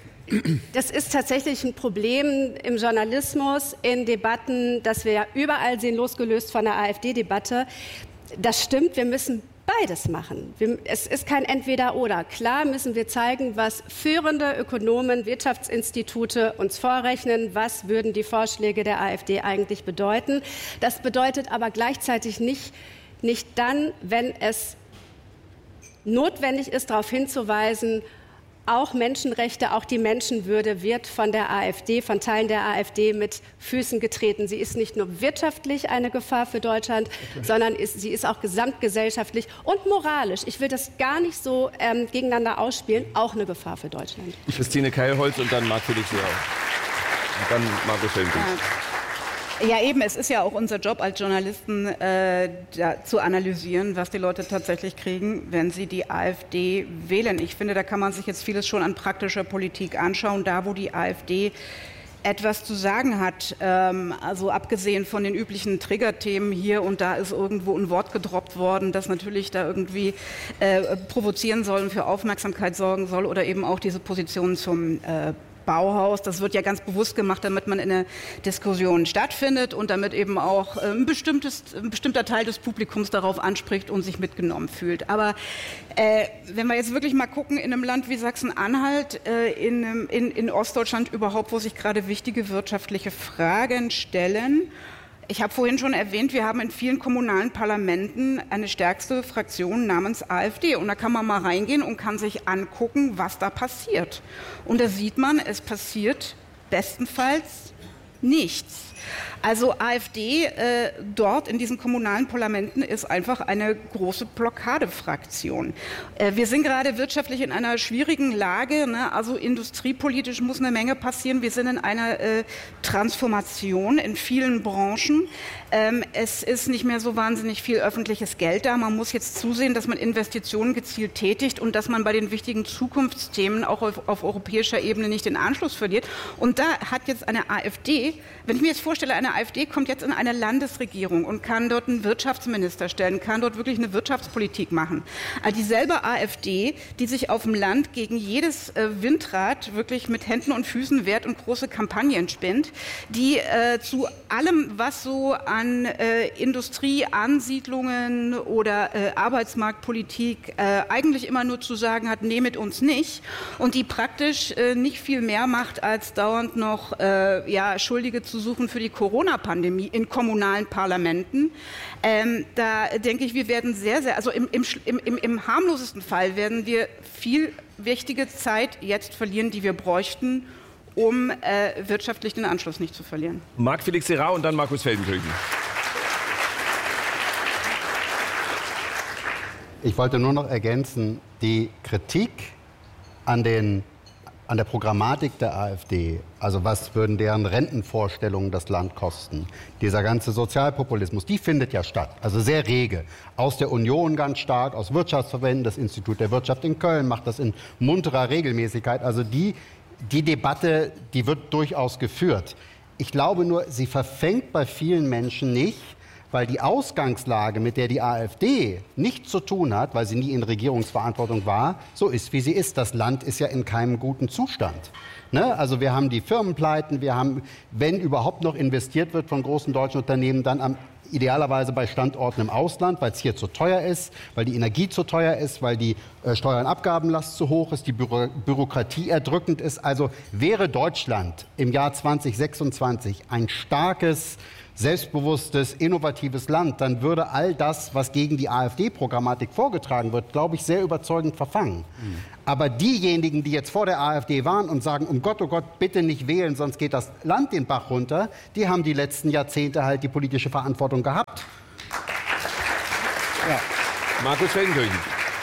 Das ist tatsächlich ein Problem im Journalismus, in Debatten, das wir ja überall sehen, losgelöst von der AfD-Debatte. Das stimmt, wir müssen beides machen. Wir, es ist kein Entweder-Oder. Klar müssen wir zeigen, was führende Ökonomen, Wirtschaftsinstitute uns vorrechnen, was würden die Vorschläge der AfD eigentlich bedeuten. Das bedeutet aber gleichzeitig nicht, nicht dann, wenn es notwendig ist, darauf hinzuweisen, auch Menschenrechte, auch die Menschenwürde wird von der AfD, von Teilen der AfD mit Füßen getreten. Sie ist nicht nur wirtschaftlich eine Gefahr für Deutschland, okay. sondern ist, sie ist auch gesamtgesellschaftlich und moralisch, ich will das gar nicht so ähm, gegeneinander ausspielen, auch eine Gefahr für Deutschland. Christine Keilholz und dann Marc Felix Serra. Und dann Markus Helmrich. Ja, eben, es ist ja auch unser Job als Journalisten, äh, da, zu analysieren, was die Leute tatsächlich kriegen, wenn sie die AfD wählen. Ich finde, da kann man sich jetzt vieles schon an praktischer Politik anschauen, da wo die AfD etwas zu sagen hat, ähm, also abgesehen von den üblichen Triggerthemen hier und da ist irgendwo ein Wort gedroppt worden, das natürlich da irgendwie äh, provozieren soll und für Aufmerksamkeit sorgen soll oder eben auch diese Position zum äh, Bauhaus. Das wird ja ganz bewusst gemacht, damit man in der Diskussion stattfindet und damit eben auch ein, bestimmtes, ein bestimmter Teil des Publikums darauf anspricht und sich mitgenommen fühlt. Aber äh, wenn wir jetzt wirklich mal gucken, in einem Land wie Sachsen-Anhalt, äh, in, in, in Ostdeutschland überhaupt, wo sich gerade wichtige wirtschaftliche Fragen stellen. Ich habe vorhin schon erwähnt, wir haben in vielen kommunalen Parlamenten eine stärkste Fraktion namens AfD. Und da kann man mal reingehen und kann sich angucken, was da passiert. Und da sieht man, es passiert bestenfalls nichts. Also AfD äh, dort in diesen kommunalen Parlamenten ist einfach eine große Blockadefraktion. Äh, wir sind gerade wirtschaftlich in einer schwierigen Lage, ne? Also industriepolitisch muss eine Menge passieren. Wir sind in einer äh, Transformation in vielen Branchen. Ähm, es ist nicht mehr so wahnsinnig viel öffentliches Geld da. Man muss jetzt zusehen, dass man Investitionen gezielt tätigt und dass man bei den wichtigen Zukunftsthemen auch auf, auf europäischer Ebene nicht den Anschluss verliert. Und da hat jetzt eine AfD, wenn ich mir jetzt vorstelle, eine AfD kommt jetzt in eine Landesregierung und kann dort einen Wirtschaftsminister stellen, kann dort wirklich eine Wirtschaftspolitik machen. Also dieselbe AfD, die sich auf dem Land gegen jedes äh, Windrad wirklich mit Händen und Füßen wehrt und große Kampagnen spinnt, die äh, zu allem, was so an äh, Industrieansiedlungen oder äh, Arbeitsmarktpolitik äh, eigentlich immer nur zu sagen hat, nehmet uns nicht, und die praktisch äh, nicht viel mehr macht, als dauernd noch äh, ja, Schuldige zu suchen für die Corona-Pandemie in kommunalen Parlamenten. Ähm, da denke ich, wir werden sehr, sehr, also im, im, im, im harmlosesten Fall werden wir viel wichtige Zeit jetzt verlieren, die wir bräuchten, um äh, wirtschaftlich den Anschluss nicht zu verlieren. Marc Felix Serra und dann Markus Feldenkirchen. Ich wollte nur noch ergänzen, die Kritik an den an der Programmatik der AfD, also was würden deren Rentenvorstellungen das Land kosten, dieser ganze Sozialpopulismus, die findet ja statt, also sehr rege. Aus der Union ganz stark, aus Wirtschaftsverbänden, das Institut der Wirtschaft in Köln macht das in munterer Regelmäßigkeit. Also die, die Debatte, die wird durchaus geführt. Ich glaube nur, sie verfängt bei vielen Menschen nicht, weil die Ausgangslage, mit der die AfD nichts zu tun hat, weil sie nie in Regierungsverantwortung war, so ist, wie sie ist. Das Land ist ja in keinem guten Zustand. Ne? Also wir haben die Firmenpleiten, wir haben, wenn überhaupt noch investiert wird von großen deutschen Unternehmen, dann am, idealerweise bei Standorten im Ausland, weil es hier zu teuer ist, weil die Energie zu teuer ist, weil die äh, Steuer- und Abgabenlast zu hoch ist, die Büro Bürokratie erdrückend ist. Also wäre Deutschland im Jahr zweitausendsechsundzwanzig ein starkes, selbstbewusstes, innovatives Land, dann würde all das, was gegen die AfD-Programmatik vorgetragen wird, glaube ich, sehr überzeugend verfangen. Mhm. Aber diejenigen, die jetzt vor der AfD waren und sagen, um Gott, oh Gott, bitte nicht wählen, sonst geht das Land den Bach runter, die haben die letzten Jahrzehnte halt die politische Verantwortung gehabt. Ja. Markus Feldenkirchen.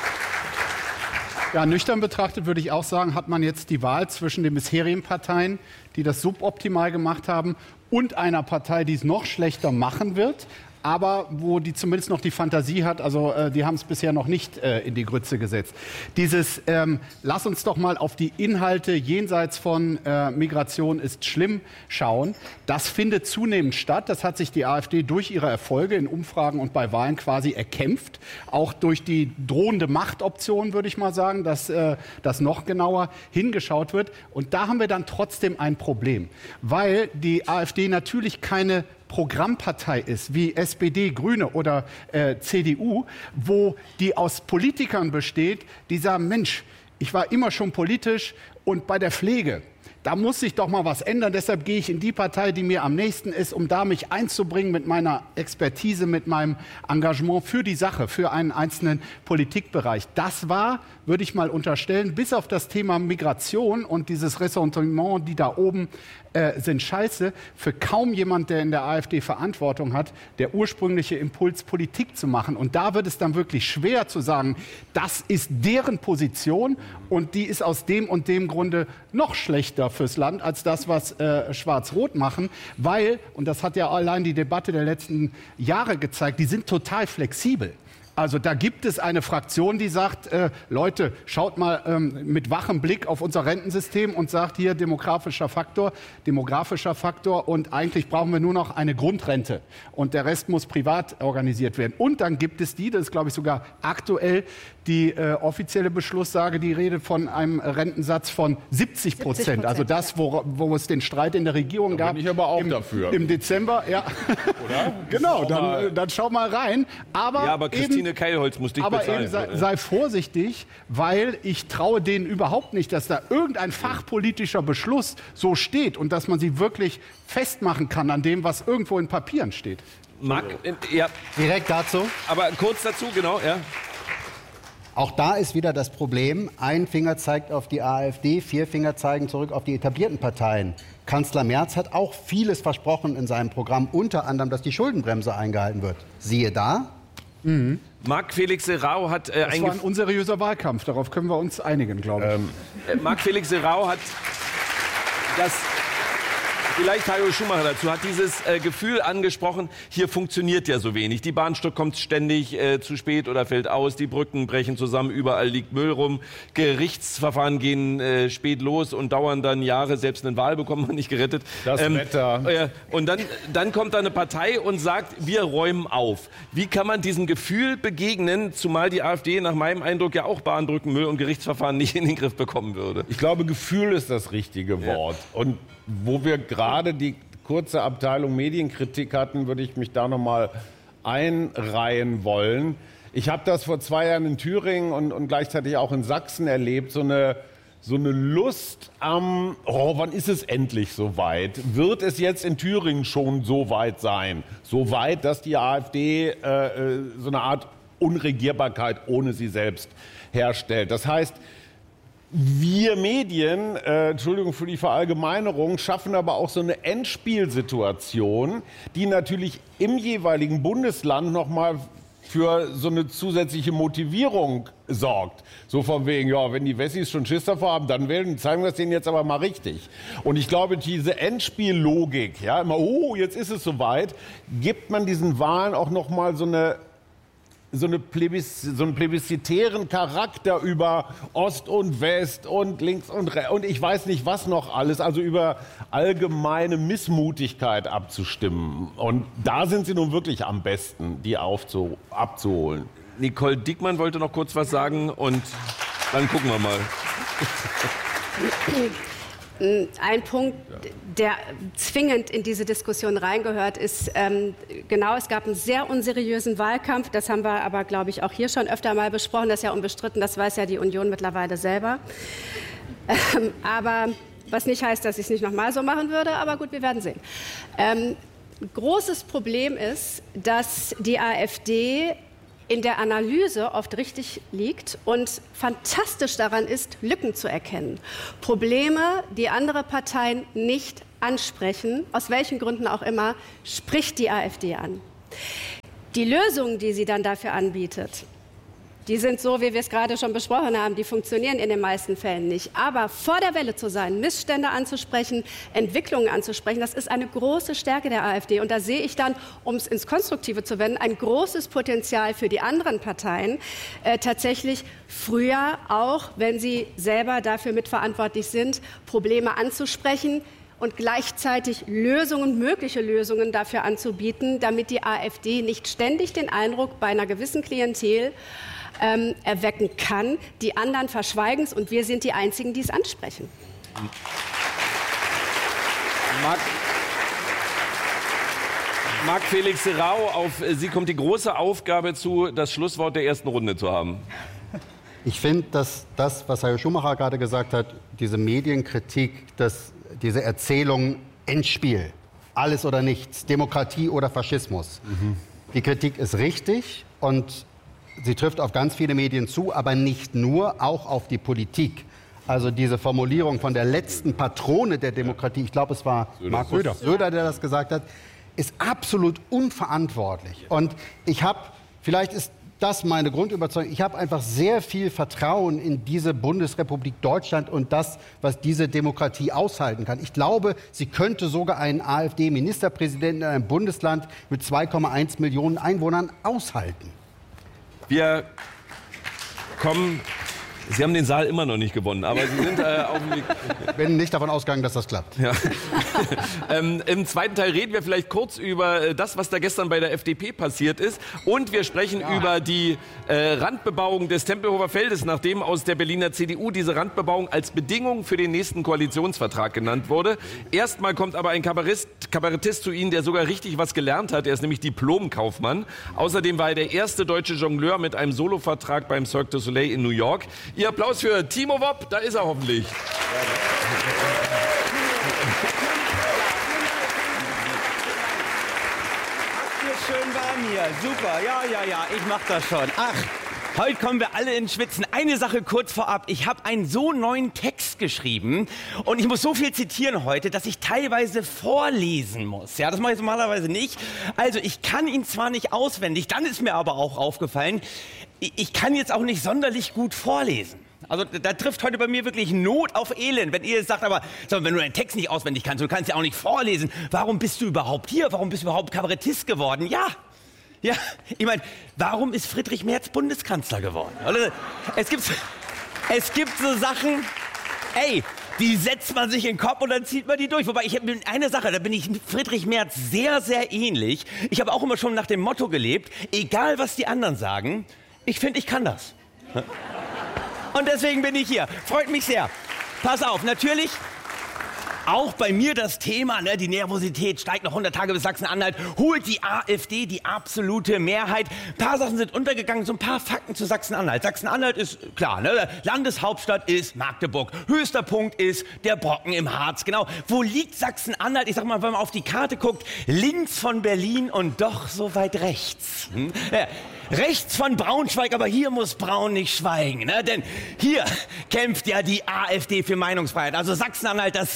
Ja, nüchtern betrachtet würde ich auch sagen, hat man jetzt die Wahl zwischen den bisherigen Parteien, die das suboptimal gemacht haben, und einer Partei, die es noch schlechter machen wird, aber wo die zumindest noch die Fantasie hat, also äh, die haben es bisher noch nicht äh, in die Grütze gesetzt. Dieses, ähm, lass uns doch mal auf die Inhalte jenseits von äh, Migration ist schlimm schauen, das findet zunehmend statt. Das hat sich die AfD durch ihre Erfolge in Umfragen und bei Wahlen quasi erkämpft. Auch durch die drohende Machtoption, würde ich mal sagen, dass äh, das noch genauer hingeschaut wird. Und da haben wir dann trotzdem ein Problem, weil die AfD natürlich keine Programmpartei ist, wie S P D, Grüne oder äh, C D U, wo die aus Politikern besteht, die sagen, Mensch, ich war immer schon politisch und bei der Pflege, da muss sich doch mal was ändern. Deshalb gehe ich in die Partei, die mir am nächsten ist, um da mich einzubringen mit meiner Expertise, mit meinem Engagement für die Sache, für einen einzelnen Politikbereich. Das war, würde ich mal unterstellen, bis auf das Thema Migration und dieses Ressentiment, die da oben äh, sind scheiße, für kaum jemand, der in der AfD Verantwortung hat, der ursprüngliche Impuls, Politik zu machen. Und da wird es dann wirklich schwer zu sagen, das ist deren Position und die ist aus dem und dem Grunde noch schlechter fürs Land als das, was äh, Schwarz-Rot machen, weil, und das hat ja allein die Debatte der letzten Jahre gezeigt, die sind total flexibel. Also da gibt es eine Fraktion, die sagt, äh, Leute, schaut mal ähm, mit wachem Blick auf unser Rentensystem und sagt hier demografischer Faktor, demografischer Faktor und eigentlich brauchen wir nur noch eine Grundrente und der Rest muss privat organisiert werden. Und dann gibt es die, das ist glaube ich sogar aktuell die äh, offizielle Beschlusssage, die Rede von einem Rentensatz von siebzig Prozent. Also das, wo, wo es den Streit in der Regierung da gab. Bin ich aber auch im, dafür. Im Dezember, ja. Oder? Genau, dann, dann schau mal rein. Aber, ja, aber Christine eben, Keilholz muss dich aber bezahlen. eben sei, sei vorsichtig, weil ich traue denen überhaupt nicht, dass da irgendein fachpolitischer Beschluss so steht und dass man sie wirklich festmachen kann an dem, was irgendwo in Papieren steht. Marc, ja. Direkt dazu. Aber kurz dazu, genau, ja. Auch da ist wieder das Problem, ein Finger zeigt auf die AfD, vier Finger zeigen zurück auf die etablierten Parteien. Kanzler Merz hat auch vieles versprochen in seinem Programm, unter anderem, dass die Schuldenbremse eingehalten wird. Siehe da. Mhm. Marc Felix Serrao hat... Äh, das war ein unseriöser Wahlkampf, darauf können wir uns einigen, glaube ich. Ähm, äh, Marc Felix Serrao hat das... Vielleicht Hajo Schumacher dazu, hat dieses äh, Gefühl angesprochen, hier funktioniert ja so wenig. Die Bahnstück kommt ständig äh, zu spät oder fällt aus, die Brücken brechen zusammen, überall liegt Müll rum, Gerichtsverfahren gehen äh, spät los und dauern dann Jahre, selbst eine Wahl bekommt man nicht gerettet. Das ähm, Wetter. Äh, und dann, dann kommt da eine Partei und sagt, wir räumen auf. Wie kann man diesem Gefühl begegnen, zumal die AfD nach meinem Eindruck ja auch Bahnbrücken, Müll und Gerichtsverfahren nicht in den Griff bekommen würde? Ich glaube, Gefühl ist das richtige Wort. Ja. Und wo wir gerade die kurze Abteilung Medienkritik hatten, würde ich mich da noch mal einreihen wollen. Ich habe das vor zwei Jahren in Thüringen und, und gleichzeitig auch in Sachsen erlebt, so eine, so eine Lust am, oh, wann ist es endlich soweit? Wird es jetzt in Thüringen schon so weit sein? So weit, dass die AfD äh, so eine Art Unregierbarkeit ohne sie selbst herstellt. Das heißt, wir Medien, äh, Entschuldigung für die Verallgemeinerung, schaffen aber auch so eine Endspielsituation, die natürlich im jeweiligen Bundesland noch mal für so eine zusätzliche Motivierung sorgt. So von wegen, ja, wenn die Wessis schon Schiss davor haben, dann wählen, zeigen wir es denen jetzt aber mal richtig. Und ich glaube, diese Endspiellogik, ja, immer, oh, jetzt ist es soweit, gibt man diesen Wahlen auch noch mal so eine so, eine Plebis, so einen plebiszitären Charakter über Ost und West und links und rechts und ich weiß nicht was noch alles, also über allgemeine Missmutigkeit abzustimmen. Und da sind sie nun wirklich am besten, die aufzu, abzuholen. Nicole Diekmann wollte noch kurz was sagen und dann gucken wir mal. Ein Punkt, der zwingend in diese Diskussion reingehört, ist, ähm, genau, es gab einen sehr unseriösen Wahlkampf. Das haben wir aber, glaube ich, auch hier schon öfter mal besprochen. Das ist ja unbestritten, das weiß ja die Union mittlerweile selber. Ähm, aber was nicht heißt, dass ich es nicht nochmal so machen würde, aber gut, wir werden sehen. Ähm, großes Problem ist, dass die AfD in der Analyse oft richtig liegt und fantastisch daran ist, Lücken zu erkennen. Probleme, die andere Parteien nicht ansprechen, aus welchen Gründen auch immer, spricht die AfD an. Die Lösungen, die sie dann dafür anbietet, die sind so, wie wir es gerade schon besprochen haben, die funktionieren in den meisten Fällen nicht. Aber vor der Welle zu sein, Missstände anzusprechen, Entwicklungen anzusprechen, das ist eine große Stärke der AfD. Und da sehe ich dann, um es ins Konstruktive zu wenden, ein großes Potenzial für die anderen Parteien, äh, tatsächlich früher, auch wenn sie selber dafür mitverantwortlich sind, Probleme anzusprechen und gleichzeitig Lösungen, mögliche Lösungen dafür anzubieten, damit die AfD nicht ständig den Eindruck bei einer gewissen Klientel Ähm, erwecken kann. Die anderen verschweigen es und wir sind die Einzigen, die es ansprechen. Marc, Marc Felix Rau, auf Sie kommt die große Aufgabe zu, das Schlusswort der ersten Runde zu haben. Ich finde, dass das, was Herr Schumacher gerade gesagt hat, diese Medienkritik, dass diese Erzählung Endspiel, alles oder nichts, Demokratie oder Faschismus, mhm. die Kritik ist richtig und sie trifft auf ganz viele Medien zu, aber nicht nur, auch auf die Politik. Also diese Formulierung von der letzten Patrone der Demokratie, ich glaube, es war Markus Söder. Söder, der das gesagt hat, ist absolut unverantwortlich. Und ich habe, vielleicht ist das meine Grundüberzeugung, ich habe einfach sehr viel Vertrauen in diese Bundesrepublik Deutschland und das, was diese Demokratie aushalten kann. Ich glaube, sie könnte sogar einen AfD-Ministerpräsidenten in einem Bundesland mit zwei Komma eins Millionen Einwohnern aushalten. Wir kommen. Sie haben den Saal immer noch nicht gewonnen, aber Sie sind äh, auf dem Weg. Ich bin nicht davon ausgegangen, dass das klappt. Ja. ähm, Im zweiten Teil reden wir vielleicht kurz über das, was da gestern bei der F D P passiert ist. Und wir sprechen ja. über die äh, Randbebauung des Tempelhofer Feldes, nachdem aus der Berliner C D U diese Randbebauung als Bedingung für den nächsten Koalitionsvertrag genannt wurde. Erstmal kommt aber ein Kabarettist, Kabarettist zu Ihnen, der sogar richtig was gelernt hat. Er ist nämlich Diplomkaufmann. Außerdem war er der erste deutsche Jongleur mit einem Solovertrag beim Cirque du Soleil in New York. Ihr Applaus für Timo Wopp, da ist er hoffentlich. Schön warm hier, super, ja, ja, ja, ich mach das schon. Ach, heute kommen wir alle ins Schwitzen. Eine Sache kurz vorab, ich habe einen so neuen Text geschrieben und ich muss so viel zitieren heute, dass ich teilweise vorlesen muss. Ja, das mache ich normalerweise nicht. Also ich kann ihn zwar nicht auswendig, dann ist mir aber auch aufgefallen, ich kann jetzt auch nicht sonderlich gut vorlesen. Also da trifft heute bei mir wirklich Not auf Elend, wenn ihr jetzt sagt, aber so, wenn du deinen Text nicht auswendig kannst, du kannst ja auch nicht vorlesen, warum bist du überhaupt hier? Warum bist du überhaupt Kabarettist geworden? Ja, ja, ich meine, warum ist Friedrich Merz Bundeskanzler geworden? Es gibt, es gibt so Sachen, ey, die setzt man sich in den Kopf und dann zieht man die durch. Wobei, ich habe eine Sache, da bin ich Friedrich Merz sehr, sehr ähnlich. Ich habe auch immer schon nach dem Motto gelebt, egal was die anderen sagen, ich finde, ich kann das. Und deswegen bin ich hier. Freut mich sehr. Pass auf, natürlich auch bei mir das Thema, ne, die Nervosität steigt noch hundert Tage bis Sachsen-Anhalt, holt die AfD die absolute Mehrheit. Ein paar Sachen sind untergegangen, so ein paar Fakten zu Sachsen-Anhalt. Sachsen-Anhalt ist klar, ne, Landeshauptstadt ist Magdeburg. Höchster Punkt ist der Brocken im Harz. Genau, wo liegt Sachsen-Anhalt? Ich sag mal, wenn man auf die Karte guckt, links von Berlin und doch so weit rechts. Hm? Ja. Rechts von Braunschweig, aber hier muss Braun nicht schweigen, ne? Denn hier kämpft ja die AfD für Meinungsfreiheit. Also Sachsen-Anhalt, das Land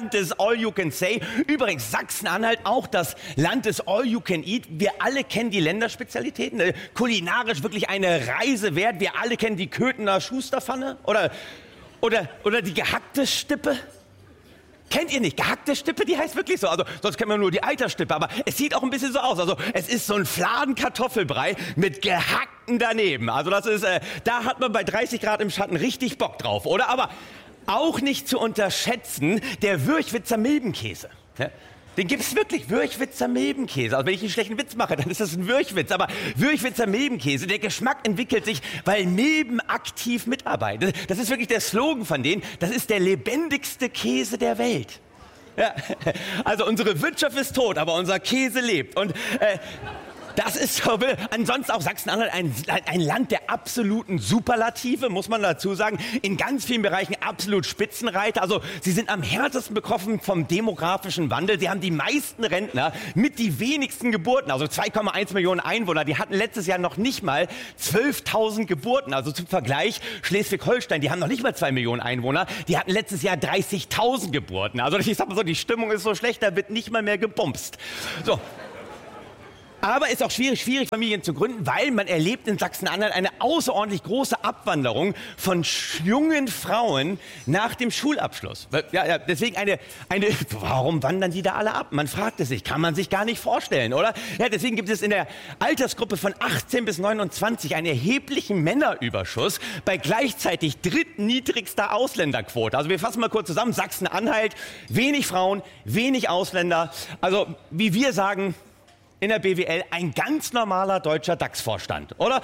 Land des All You Can Say. Übrigens, Sachsen-Anhalt auch das Land des All You Can Eat. Wir alle kennen die Länderspezialitäten. Äh, kulinarisch wirklich eine Reise wert. Wir alle kennen die Köthener Schusterpfanne oder, oder, oder die gehackte Stippe. Kennt ihr nicht? Gehackte Stippe, die heißt wirklich so. Also, sonst kennt man nur die Eiterstippe, aber es sieht auch ein bisschen so aus. Also, es ist so ein Fladen Kartoffelbrei mit gehackten daneben. Also, das ist, äh, da hat man bei dreißig Grad im Schatten richtig Bock drauf, oder? Aber auch nicht zu unterschätzen, der Würchwitzer Milbenkäse. Ja? Den gibt's wirklich, Würchwitzer Milbenkäse. Also wenn ich einen schlechten Witz mache, dann ist das ein Würchwitz. Aber Würchwitzer Milbenkäse, der Geschmack entwickelt sich, weil Milben aktiv mitarbeiten. Das ist wirklich der Slogan von denen. Das ist der lebendigste Käse der Welt. Ja. Also unsere Wirtschaft ist tot, aber unser Käse lebt. Und äh, das ist so, ansonsten auch Sachsen-Anhalt ein, ein Land der absoluten Superlative, muss man dazu sagen. In ganz vielen Bereichen absolut Spitzenreiter. Also sie sind am härtesten betroffen vom demografischen Wandel. Sie haben die meisten Rentner mit die wenigsten Geburten. Also zwei Komma eins Millionen Einwohner. Die hatten letztes Jahr noch nicht mal zwölftausend Geburten. Also zum Vergleich Schleswig-Holstein, die haben noch nicht mal zwei Millionen Einwohner. Die hatten letztes Jahr dreißigtausend Geburten. Also ich sag mal so, die Stimmung ist so schlecht, da wird nicht mal mehr gebumst. So. Aber ist auch schwierig, schwierig, Familien zu gründen, weil man erlebt in Sachsen-Anhalt eine außerordentlich große Abwanderung von jungen Frauen nach dem Schulabschluss. Ja, ja, deswegen eine, eine, warum wandern die da alle ab? Man fragt es sich, kann man sich gar nicht vorstellen, oder? Ja, deswegen gibt es in der Altersgruppe von achtzehn bis neunundzwanzig einen erheblichen Männerüberschuss bei gleichzeitig drittniedrigster Ausländerquote. Also wir fassen mal kurz zusammen, Sachsen-Anhalt, wenig Frauen, wenig Ausländer. Also wie wir sagen, in der B W L ein ganz normaler deutscher DAX-Vorstand, oder?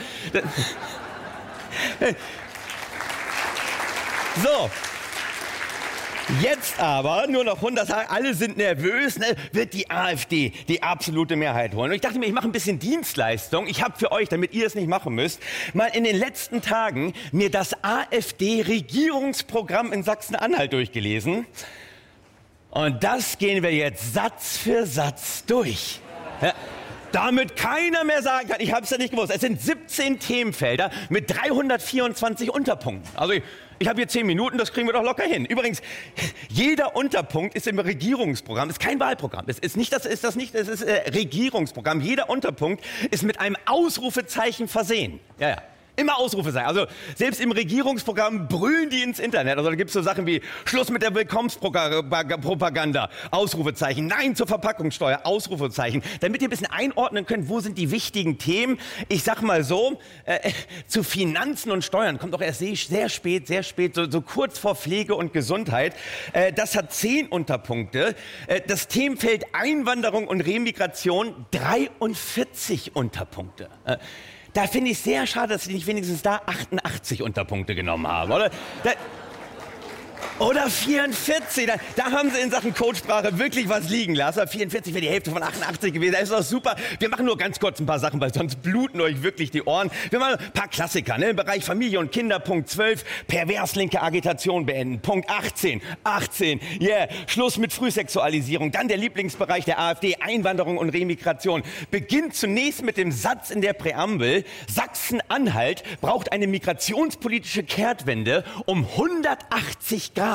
So. Jetzt aber, nur noch hundert Tage, alle sind nervös, ne, wird die AfD die absolute Mehrheit holen. Und ich dachte mir, ich mache ein bisschen Dienstleistung. Ich habe für euch, damit ihr es nicht machen müsst, mal in den letzten Tagen mir das AfD-Regierungsprogramm in Sachsen-Anhalt durchgelesen. Und das gehen wir jetzt Satz für Satz durch. Ja, damit keiner mehr sagen kann, ich habe es ja nicht gewusst. Es sind siebzehn Themenfelder mit dreihundertvierundzwanzig Unterpunkten. Also ich, ich habe hier zehn Minuten, das kriegen wir doch locker hin. Übrigens, jeder Unterpunkt ist im Regierungsprogramm, ist kein Wahlprogramm. Es ist nicht das, ist das nicht, es ist äh, Regierungsprogramm. Jeder Unterpunkt ist mit einem Ausrufezeichen versehen. Ja, ja. Immer Ausrufezeichen. Also selbst im Regierungsprogramm brüllen die ins Internet. Also da gibt es so Sachen wie Schluss mit der Willkommenspropaganda, Ausrufezeichen, Nein zur Verpackungssteuer, Ausrufezeichen. Damit ihr ein bisschen einordnen könnt, wo sind die wichtigen Themen. Ich sag mal so, äh, zu Finanzen und Steuern kommt doch erst sehr spät, sehr spät, so, so kurz vor Pflege und Gesundheit. Äh, das hat zehn Unterpunkte. Äh, das Themenfeld Einwanderung und Remigration, dreiundvierzig Unterpunkte. Äh, Da finde ich sehr schade, dass Sie nicht wenigstens da achtundachtzig Unterpunkte genommen haben, oder? Da, oder vierundvierzig, da, da haben Sie in Sachen Codesprache wirklich was liegen lassen. vierundvierzig wäre die Hälfte von achtundachtzig gewesen, das ist doch super. Wir machen nur ganz kurz ein paar Sachen, weil sonst bluten euch wirklich die Ohren. Wir machen ein paar Klassiker, ne? Im Bereich Familie und Kinder, Punkt zwölf, perverslinke Agitation beenden, Punkt achtzehn, achtzehn, yeah, Schluss mit Frühsexualisierung. Dann der Lieblingsbereich der AfD, Einwanderung und Remigration. Beginnt zunächst mit dem Satz in der Präambel, Sachsen-Anhalt braucht eine migrationspolitische Kehrtwende um hundertachtzig Grad.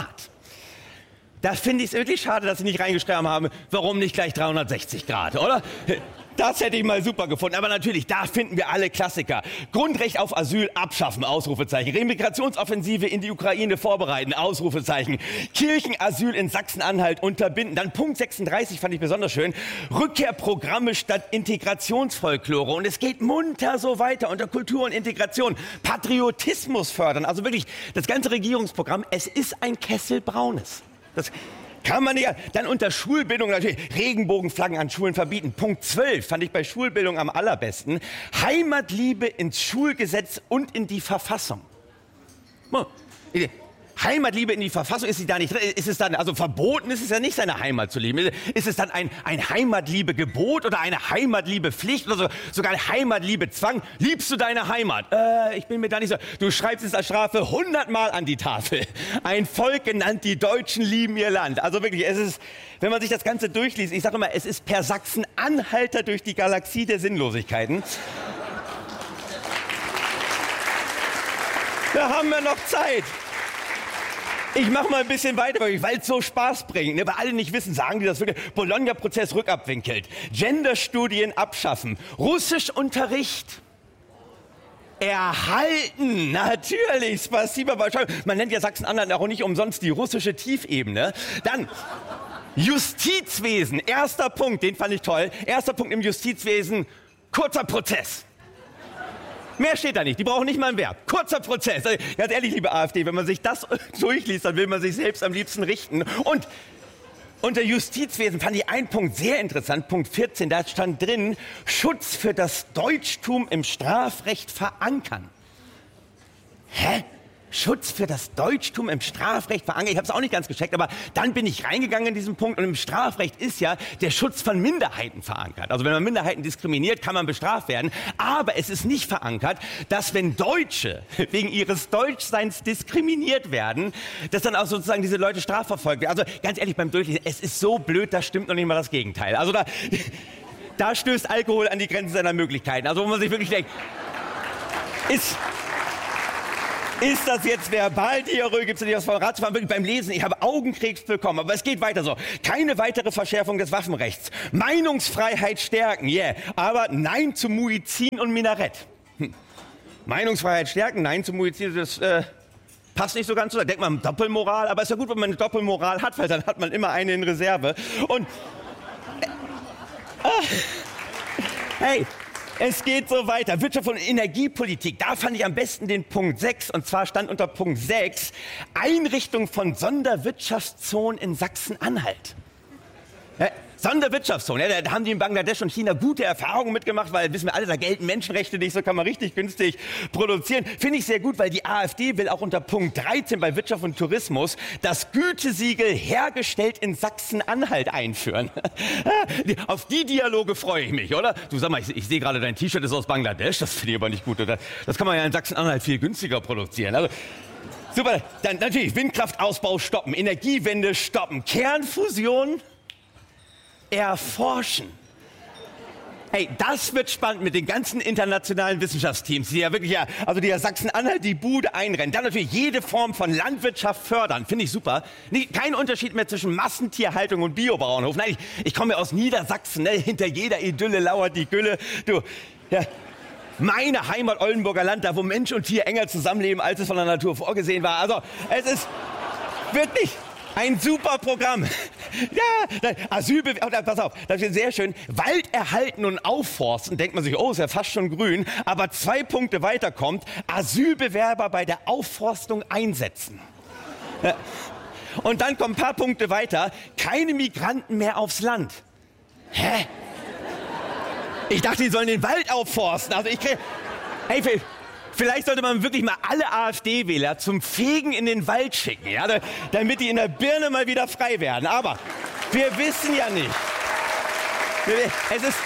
Da finde ich es wirklich schade, dass Sie nicht reingeschrieben haben, warum nicht gleich dreihundertsechzig Grad, oder? Das hätte ich mal super gefunden. Aber natürlich, da finden wir alle Klassiker. Grundrecht auf Asyl abschaffen, Ausrufezeichen. Remigrationsoffensive in die Ukraine vorbereiten, Ausrufezeichen. Kirchenasyl in Sachsen-Anhalt unterbinden. Dann Punkt sechsunddreißig fand ich besonders schön. Rückkehrprogramme statt Integrationsfolklore. Und es geht munter so weiter unter Kultur und Integration. Patriotismus fördern. Also wirklich, das ganze Regierungsprogramm, es ist ein Kessel Braunes. Das kann man nicht. Dann unter Schulbildung natürlich Regenbogenflaggen an Schulen verbieten. Punkt zwölf fand ich bei Schulbildung am allerbesten. Heimatliebe ins Schulgesetz und in die Verfassung. Heimatliebe in die Verfassung, ist sie da nicht drin? Ist es dann, also verboten ist es ja nicht, seine Heimat zu lieben. Ist es dann ein, ein Heimatliebegebot oder eine Heimatliebepflicht oder so, sogar ein Heimatliebezwang? Liebst du deine Heimat? Äh, ich bin mir da nicht so. Du schreibst es als Strafe hundertmal an die Tafel. Ein Volk genannt, die Deutschen lieben ihr Land. Also wirklich, es ist, wenn man sich das Ganze durchliest, ich sage immer, es ist per Sachsen-Anhalter durch die Galaxie der Sinnlosigkeiten. Da haben wir noch Zeit. Ich mache mal ein bisschen weiter, weil es so Spaß bringt. Ne? Weil alle nicht wissen, sagen die das wirklich. Bologna-Prozess rückabwinkelt. Genderstudien abschaffen. Russischunterricht erhalten. Natürlich. Spasiba. Man nennt ja Sachsen-Anhalt auch nicht umsonst die russische Tiefebene. Dann Justizwesen. Erster Punkt, den fand ich toll. Erster Punkt im Justizwesen. Kurzer Prozess. Mehr steht da nicht. Die brauchen nicht mal ein Verb. Kurzer Prozess. Also, ganz ehrlich, liebe AfD, wenn man sich das durchliest, dann will man sich selbst am liebsten richten. Und unter Justizwesen fand ich einen Punkt sehr interessant. Punkt vierzehn, da stand drin, Schutz für das Deutschtum im Strafrecht verankern. Hä? Schutz für das Deutschtum im Strafrecht verankert. Ich habe es auch nicht ganz gecheckt, aber dann bin ich reingegangen in diesen Punkt und im Strafrecht ist ja der Schutz von Minderheiten verankert. Also wenn man Minderheiten diskriminiert, kann man bestraft werden. Aber es ist nicht verankert, dass wenn Deutsche wegen ihres Deutschseins diskriminiert werden, dass dann auch sozusagen diese Leute strafverfolgt werden. Also ganz ehrlich, beim Durchlesen, es ist so blöd, da stimmt noch nicht mal das Gegenteil. Also da, da stößt Alkohol an die Grenzen seiner Möglichkeiten. Also wo man sich wirklich denkt, ist... Ist das jetzt Verbaldiarrhoe? Gibt es nicht was vom Ratsfahren? Wirklich beim Lesen, ich habe Augenkrebs bekommen. Aber es geht weiter so. Keine weitere Verschärfung des Waffenrechts. Meinungsfreiheit stärken, yeah. Aber Nein zu Muizin und Minarett. Hm. Meinungsfreiheit stärken, Nein zu Muizin, das äh, passt nicht so ganz so. Da denkt man Doppelmoral. Aber ist ja gut, wenn man eine Doppelmoral hat, weil dann hat man immer eine in Reserve. Und... Äh, ah, hey... Es geht so weiter. Wirtschaft und Energiepolitik. Da fand ich am besten den Punkt sechs. Und zwar stand unter Punkt sechs Einrichtung von Sonderwirtschaftszonen in Sachsen-Anhalt. Ja, Sonderwirtschaftszonen. Ja, da haben die in Bangladesch und China gute Erfahrungen mitgemacht, weil, wissen wir alle, da gelten Menschenrechte nicht, so kann man richtig günstig produzieren. Finde ich sehr gut, weil die AfD will auch unter Punkt dreizehn bei Wirtschaft und Tourismus das Gütesiegel hergestellt in Sachsen-Anhalt einführen. Auf die Dialoge freue ich mich, oder? Du, sag mal, ich, ich sehe gerade, dein T-Shirt ist aus Bangladesch, das finde ich aber nicht gut, oder? Das kann man ja in Sachsen-Anhalt viel günstiger produzieren. Also, super, dann natürlich Windkraftausbau stoppen, Energiewende stoppen, Kernfusion erforschen. Hey, das wird spannend mit den ganzen internationalen Wissenschaftsteams, die ja wirklich, ja, also die ja Sachsen-Anhalt die Bude einrennen. Dann natürlich jede Form von Landwirtschaft fördern, finde ich super. Nicht, kein Unterschied mehr zwischen Massentierhaltung und Biobauernhof. Nein, ich, ich komme ja aus Niedersachsen, ne? Hinter jeder Idylle lauert die Gülle. Du, ja, meine Heimat Oldenburger Land, da wo Mensch und Tier enger zusammenleben, als es von der Natur vorgesehen war. Also, es ist wirklich... ein super Programm. Ja, Asylbewerber, oh, pass auf, das ist sehr schön. Wald erhalten und aufforsten, denkt man sich, oh, ist ja fast schon grün. Aber zwei Punkte weiter kommt, Asylbewerber bei der Aufforstung einsetzen. Ja. Und dann kommen ein paar Punkte weiter, keine Migranten mehr aufs Land. Hä? Ich dachte, die sollen den Wald aufforsten. Also ich krieg, hey, vielleicht sollte man wirklich mal alle AfD-Wähler zum Fegen in den Wald schicken, ja, damit die in der Birne mal wieder frei werden. Aber wir wissen ja nicht. Es ist...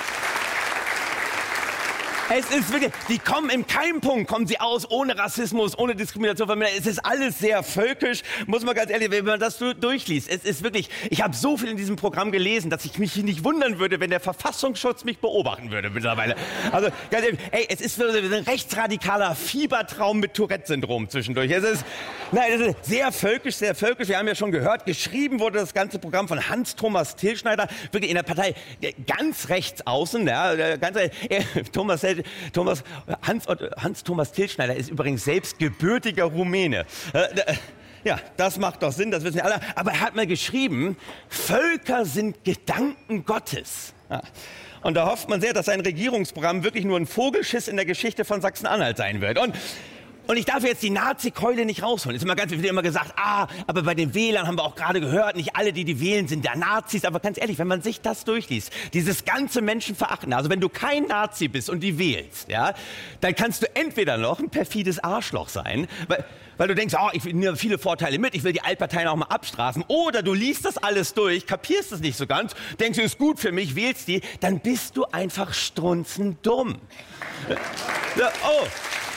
Es ist wirklich, die kommen im Keimpunkt, kommen sie aus, ohne Rassismus, ohne Diskrimination. Es ist alles sehr völkisch, muss man ganz ehrlich, wenn man das durchliest. Es ist wirklich, ich habe so viel in diesem Programm gelesen, dass ich mich nicht wundern würde, wenn der Verfassungsschutz mich beobachten würde mittlerweile. Also, ganz ehrlich, ey, es ist ein rechtsradikaler Fiebertraum mit Tourette-Syndrom zwischendurch. Es ist, nein, es ist sehr völkisch, sehr völkisch. Wir haben ja schon gehört, geschrieben wurde das ganze Programm von Hans-Thomas Tilschneider, wirklich in der Partei ganz rechts außen, ja, ganz, äh, Thomas Thomas, Hans, Hans-Thomas Tilschneider ist übrigens selbst gebürtiger Rumäne. Äh, ja, das macht doch Sinn, das wissen wir alle. Aber er hat mal geschrieben, Völker sind Gedanken Gottes. Ja. Und da hofft man sehr, dass sein Regierungsprogramm wirklich nur ein Vogelschiss in der Geschichte von Sachsen-Anhalt sein wird. Und Und ich darf jetzt die Nazi-Keule nicht rausholen. Es ist immer ganz, wird immer gesagt, ah, aber bei den Wählern haben wir auch gerade gehört, nicht alle, die die wählen, sind ja Nazis. Aber ganz ehrlich, wenn man sich das durchliest, dieses ganze Menschenverachten, also wenn du kein Nazi bist und die wählst, ja, dann kannst du entweder noch ein perfides Arschloch sein, weil, weil du denkst, oh, ich nehme viele Vorteile mit, ich will die Altparteien auch mal abstrafen. Oder du liest das alles durch, kapierst es nicht so ganz, denkst, es ist gut für mich, wählst die, dann bist du einfach strunzendumm. Ja, oh.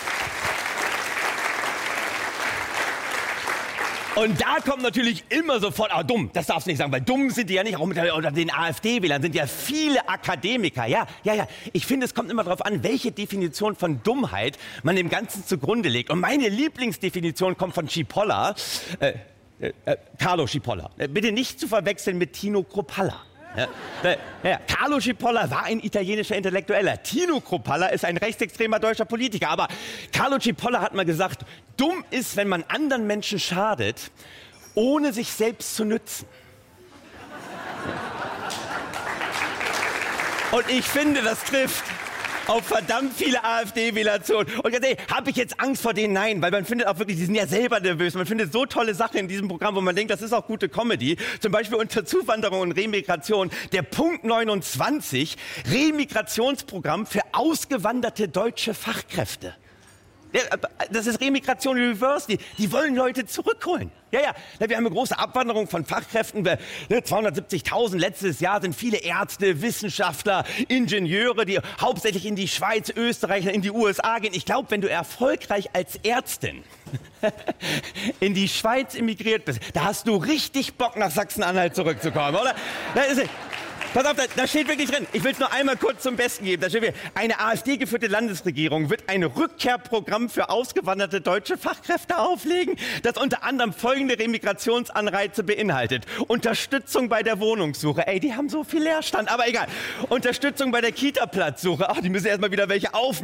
Und da kommt natürlich immer sofort, ah, dumm, das darfst du nicht sagen, weil dumm sind die ja nicht, auch unter, unter den AfD-Wählern sind ja viele Akademiker. Ja, ja, ja, ich finde, es kommt immer darauf an, welche Definition von Dummheit man dem Ganzen zugrunde legt. Und meine Lieblingsdefinition kommt von Cipolla. Äh, Äh, äh, Carlo Cipolla. Äh, bitte nicht zu verwechseln mit Tino Kruppalla. Ja, äh, ja, Carlo Cipolla war ein italienischer Intellektueller. Tino Kruppalla ist ein rechtsextremer deutscher Politiker. Aber Carlo Cipolla hat mal gesagt, dumm ist, wenn man anderen Menschen schadet, ohne sich selbst zu nützen. Und ich finde, das trifft auf verdammt viele AfD-Wähler zu. Und ganz ehrlich, habe ich jetzt Angst vor denen? Nein, weil man findet auch wirklich, die sind ja selber nervös. Man findet so tolle Sachen in diesem Programm, wo man denkt, das ist auch gute Comedy. Zum Beispiel unter Zuwanderung und Remigration. Der Punkt neunundzwanzig, Remigrationsprogramm für ausgewanderte deutsche Fachkräfte. Ja, das ist Remigration Reverse. Die, die wollen Leute zurückholen. Ja, ja. Wir haben eine große Abwanderung von Fachkräften. zweihundertsiebzigtausend letztes Jahr sind viele Ärzte, Wissenschaftler, Ingenieure, die hauptsächlich in die Schweiz, Österreich, in die U S A gehen. Ich glaube, wenn du erfolgreich als Ärztin in die Schweiz emigriert bist, da hast du richtig Bock, nach Sachsen-Anhalt zurückzukommen, oder? Das ist, pass auf, da, da steht wirklich drin, ich will es nur einmal kurz zum Besten geben, da steht wirklich, eine AfD-geführte Landesregierung wird ein Rückkehrprogramm für ausgewanderte deutsche Fachkräfte auflegen, das unter anderem folgende Remigrationsanreize beinhaltet. Unterstützung bei der Wohnungssuche, ey, die haben so viel Leerstand, aber egal. Unterstützung bei der Kita-Platzsuche, ach, die müssen erstmal wieder welche aufmachen.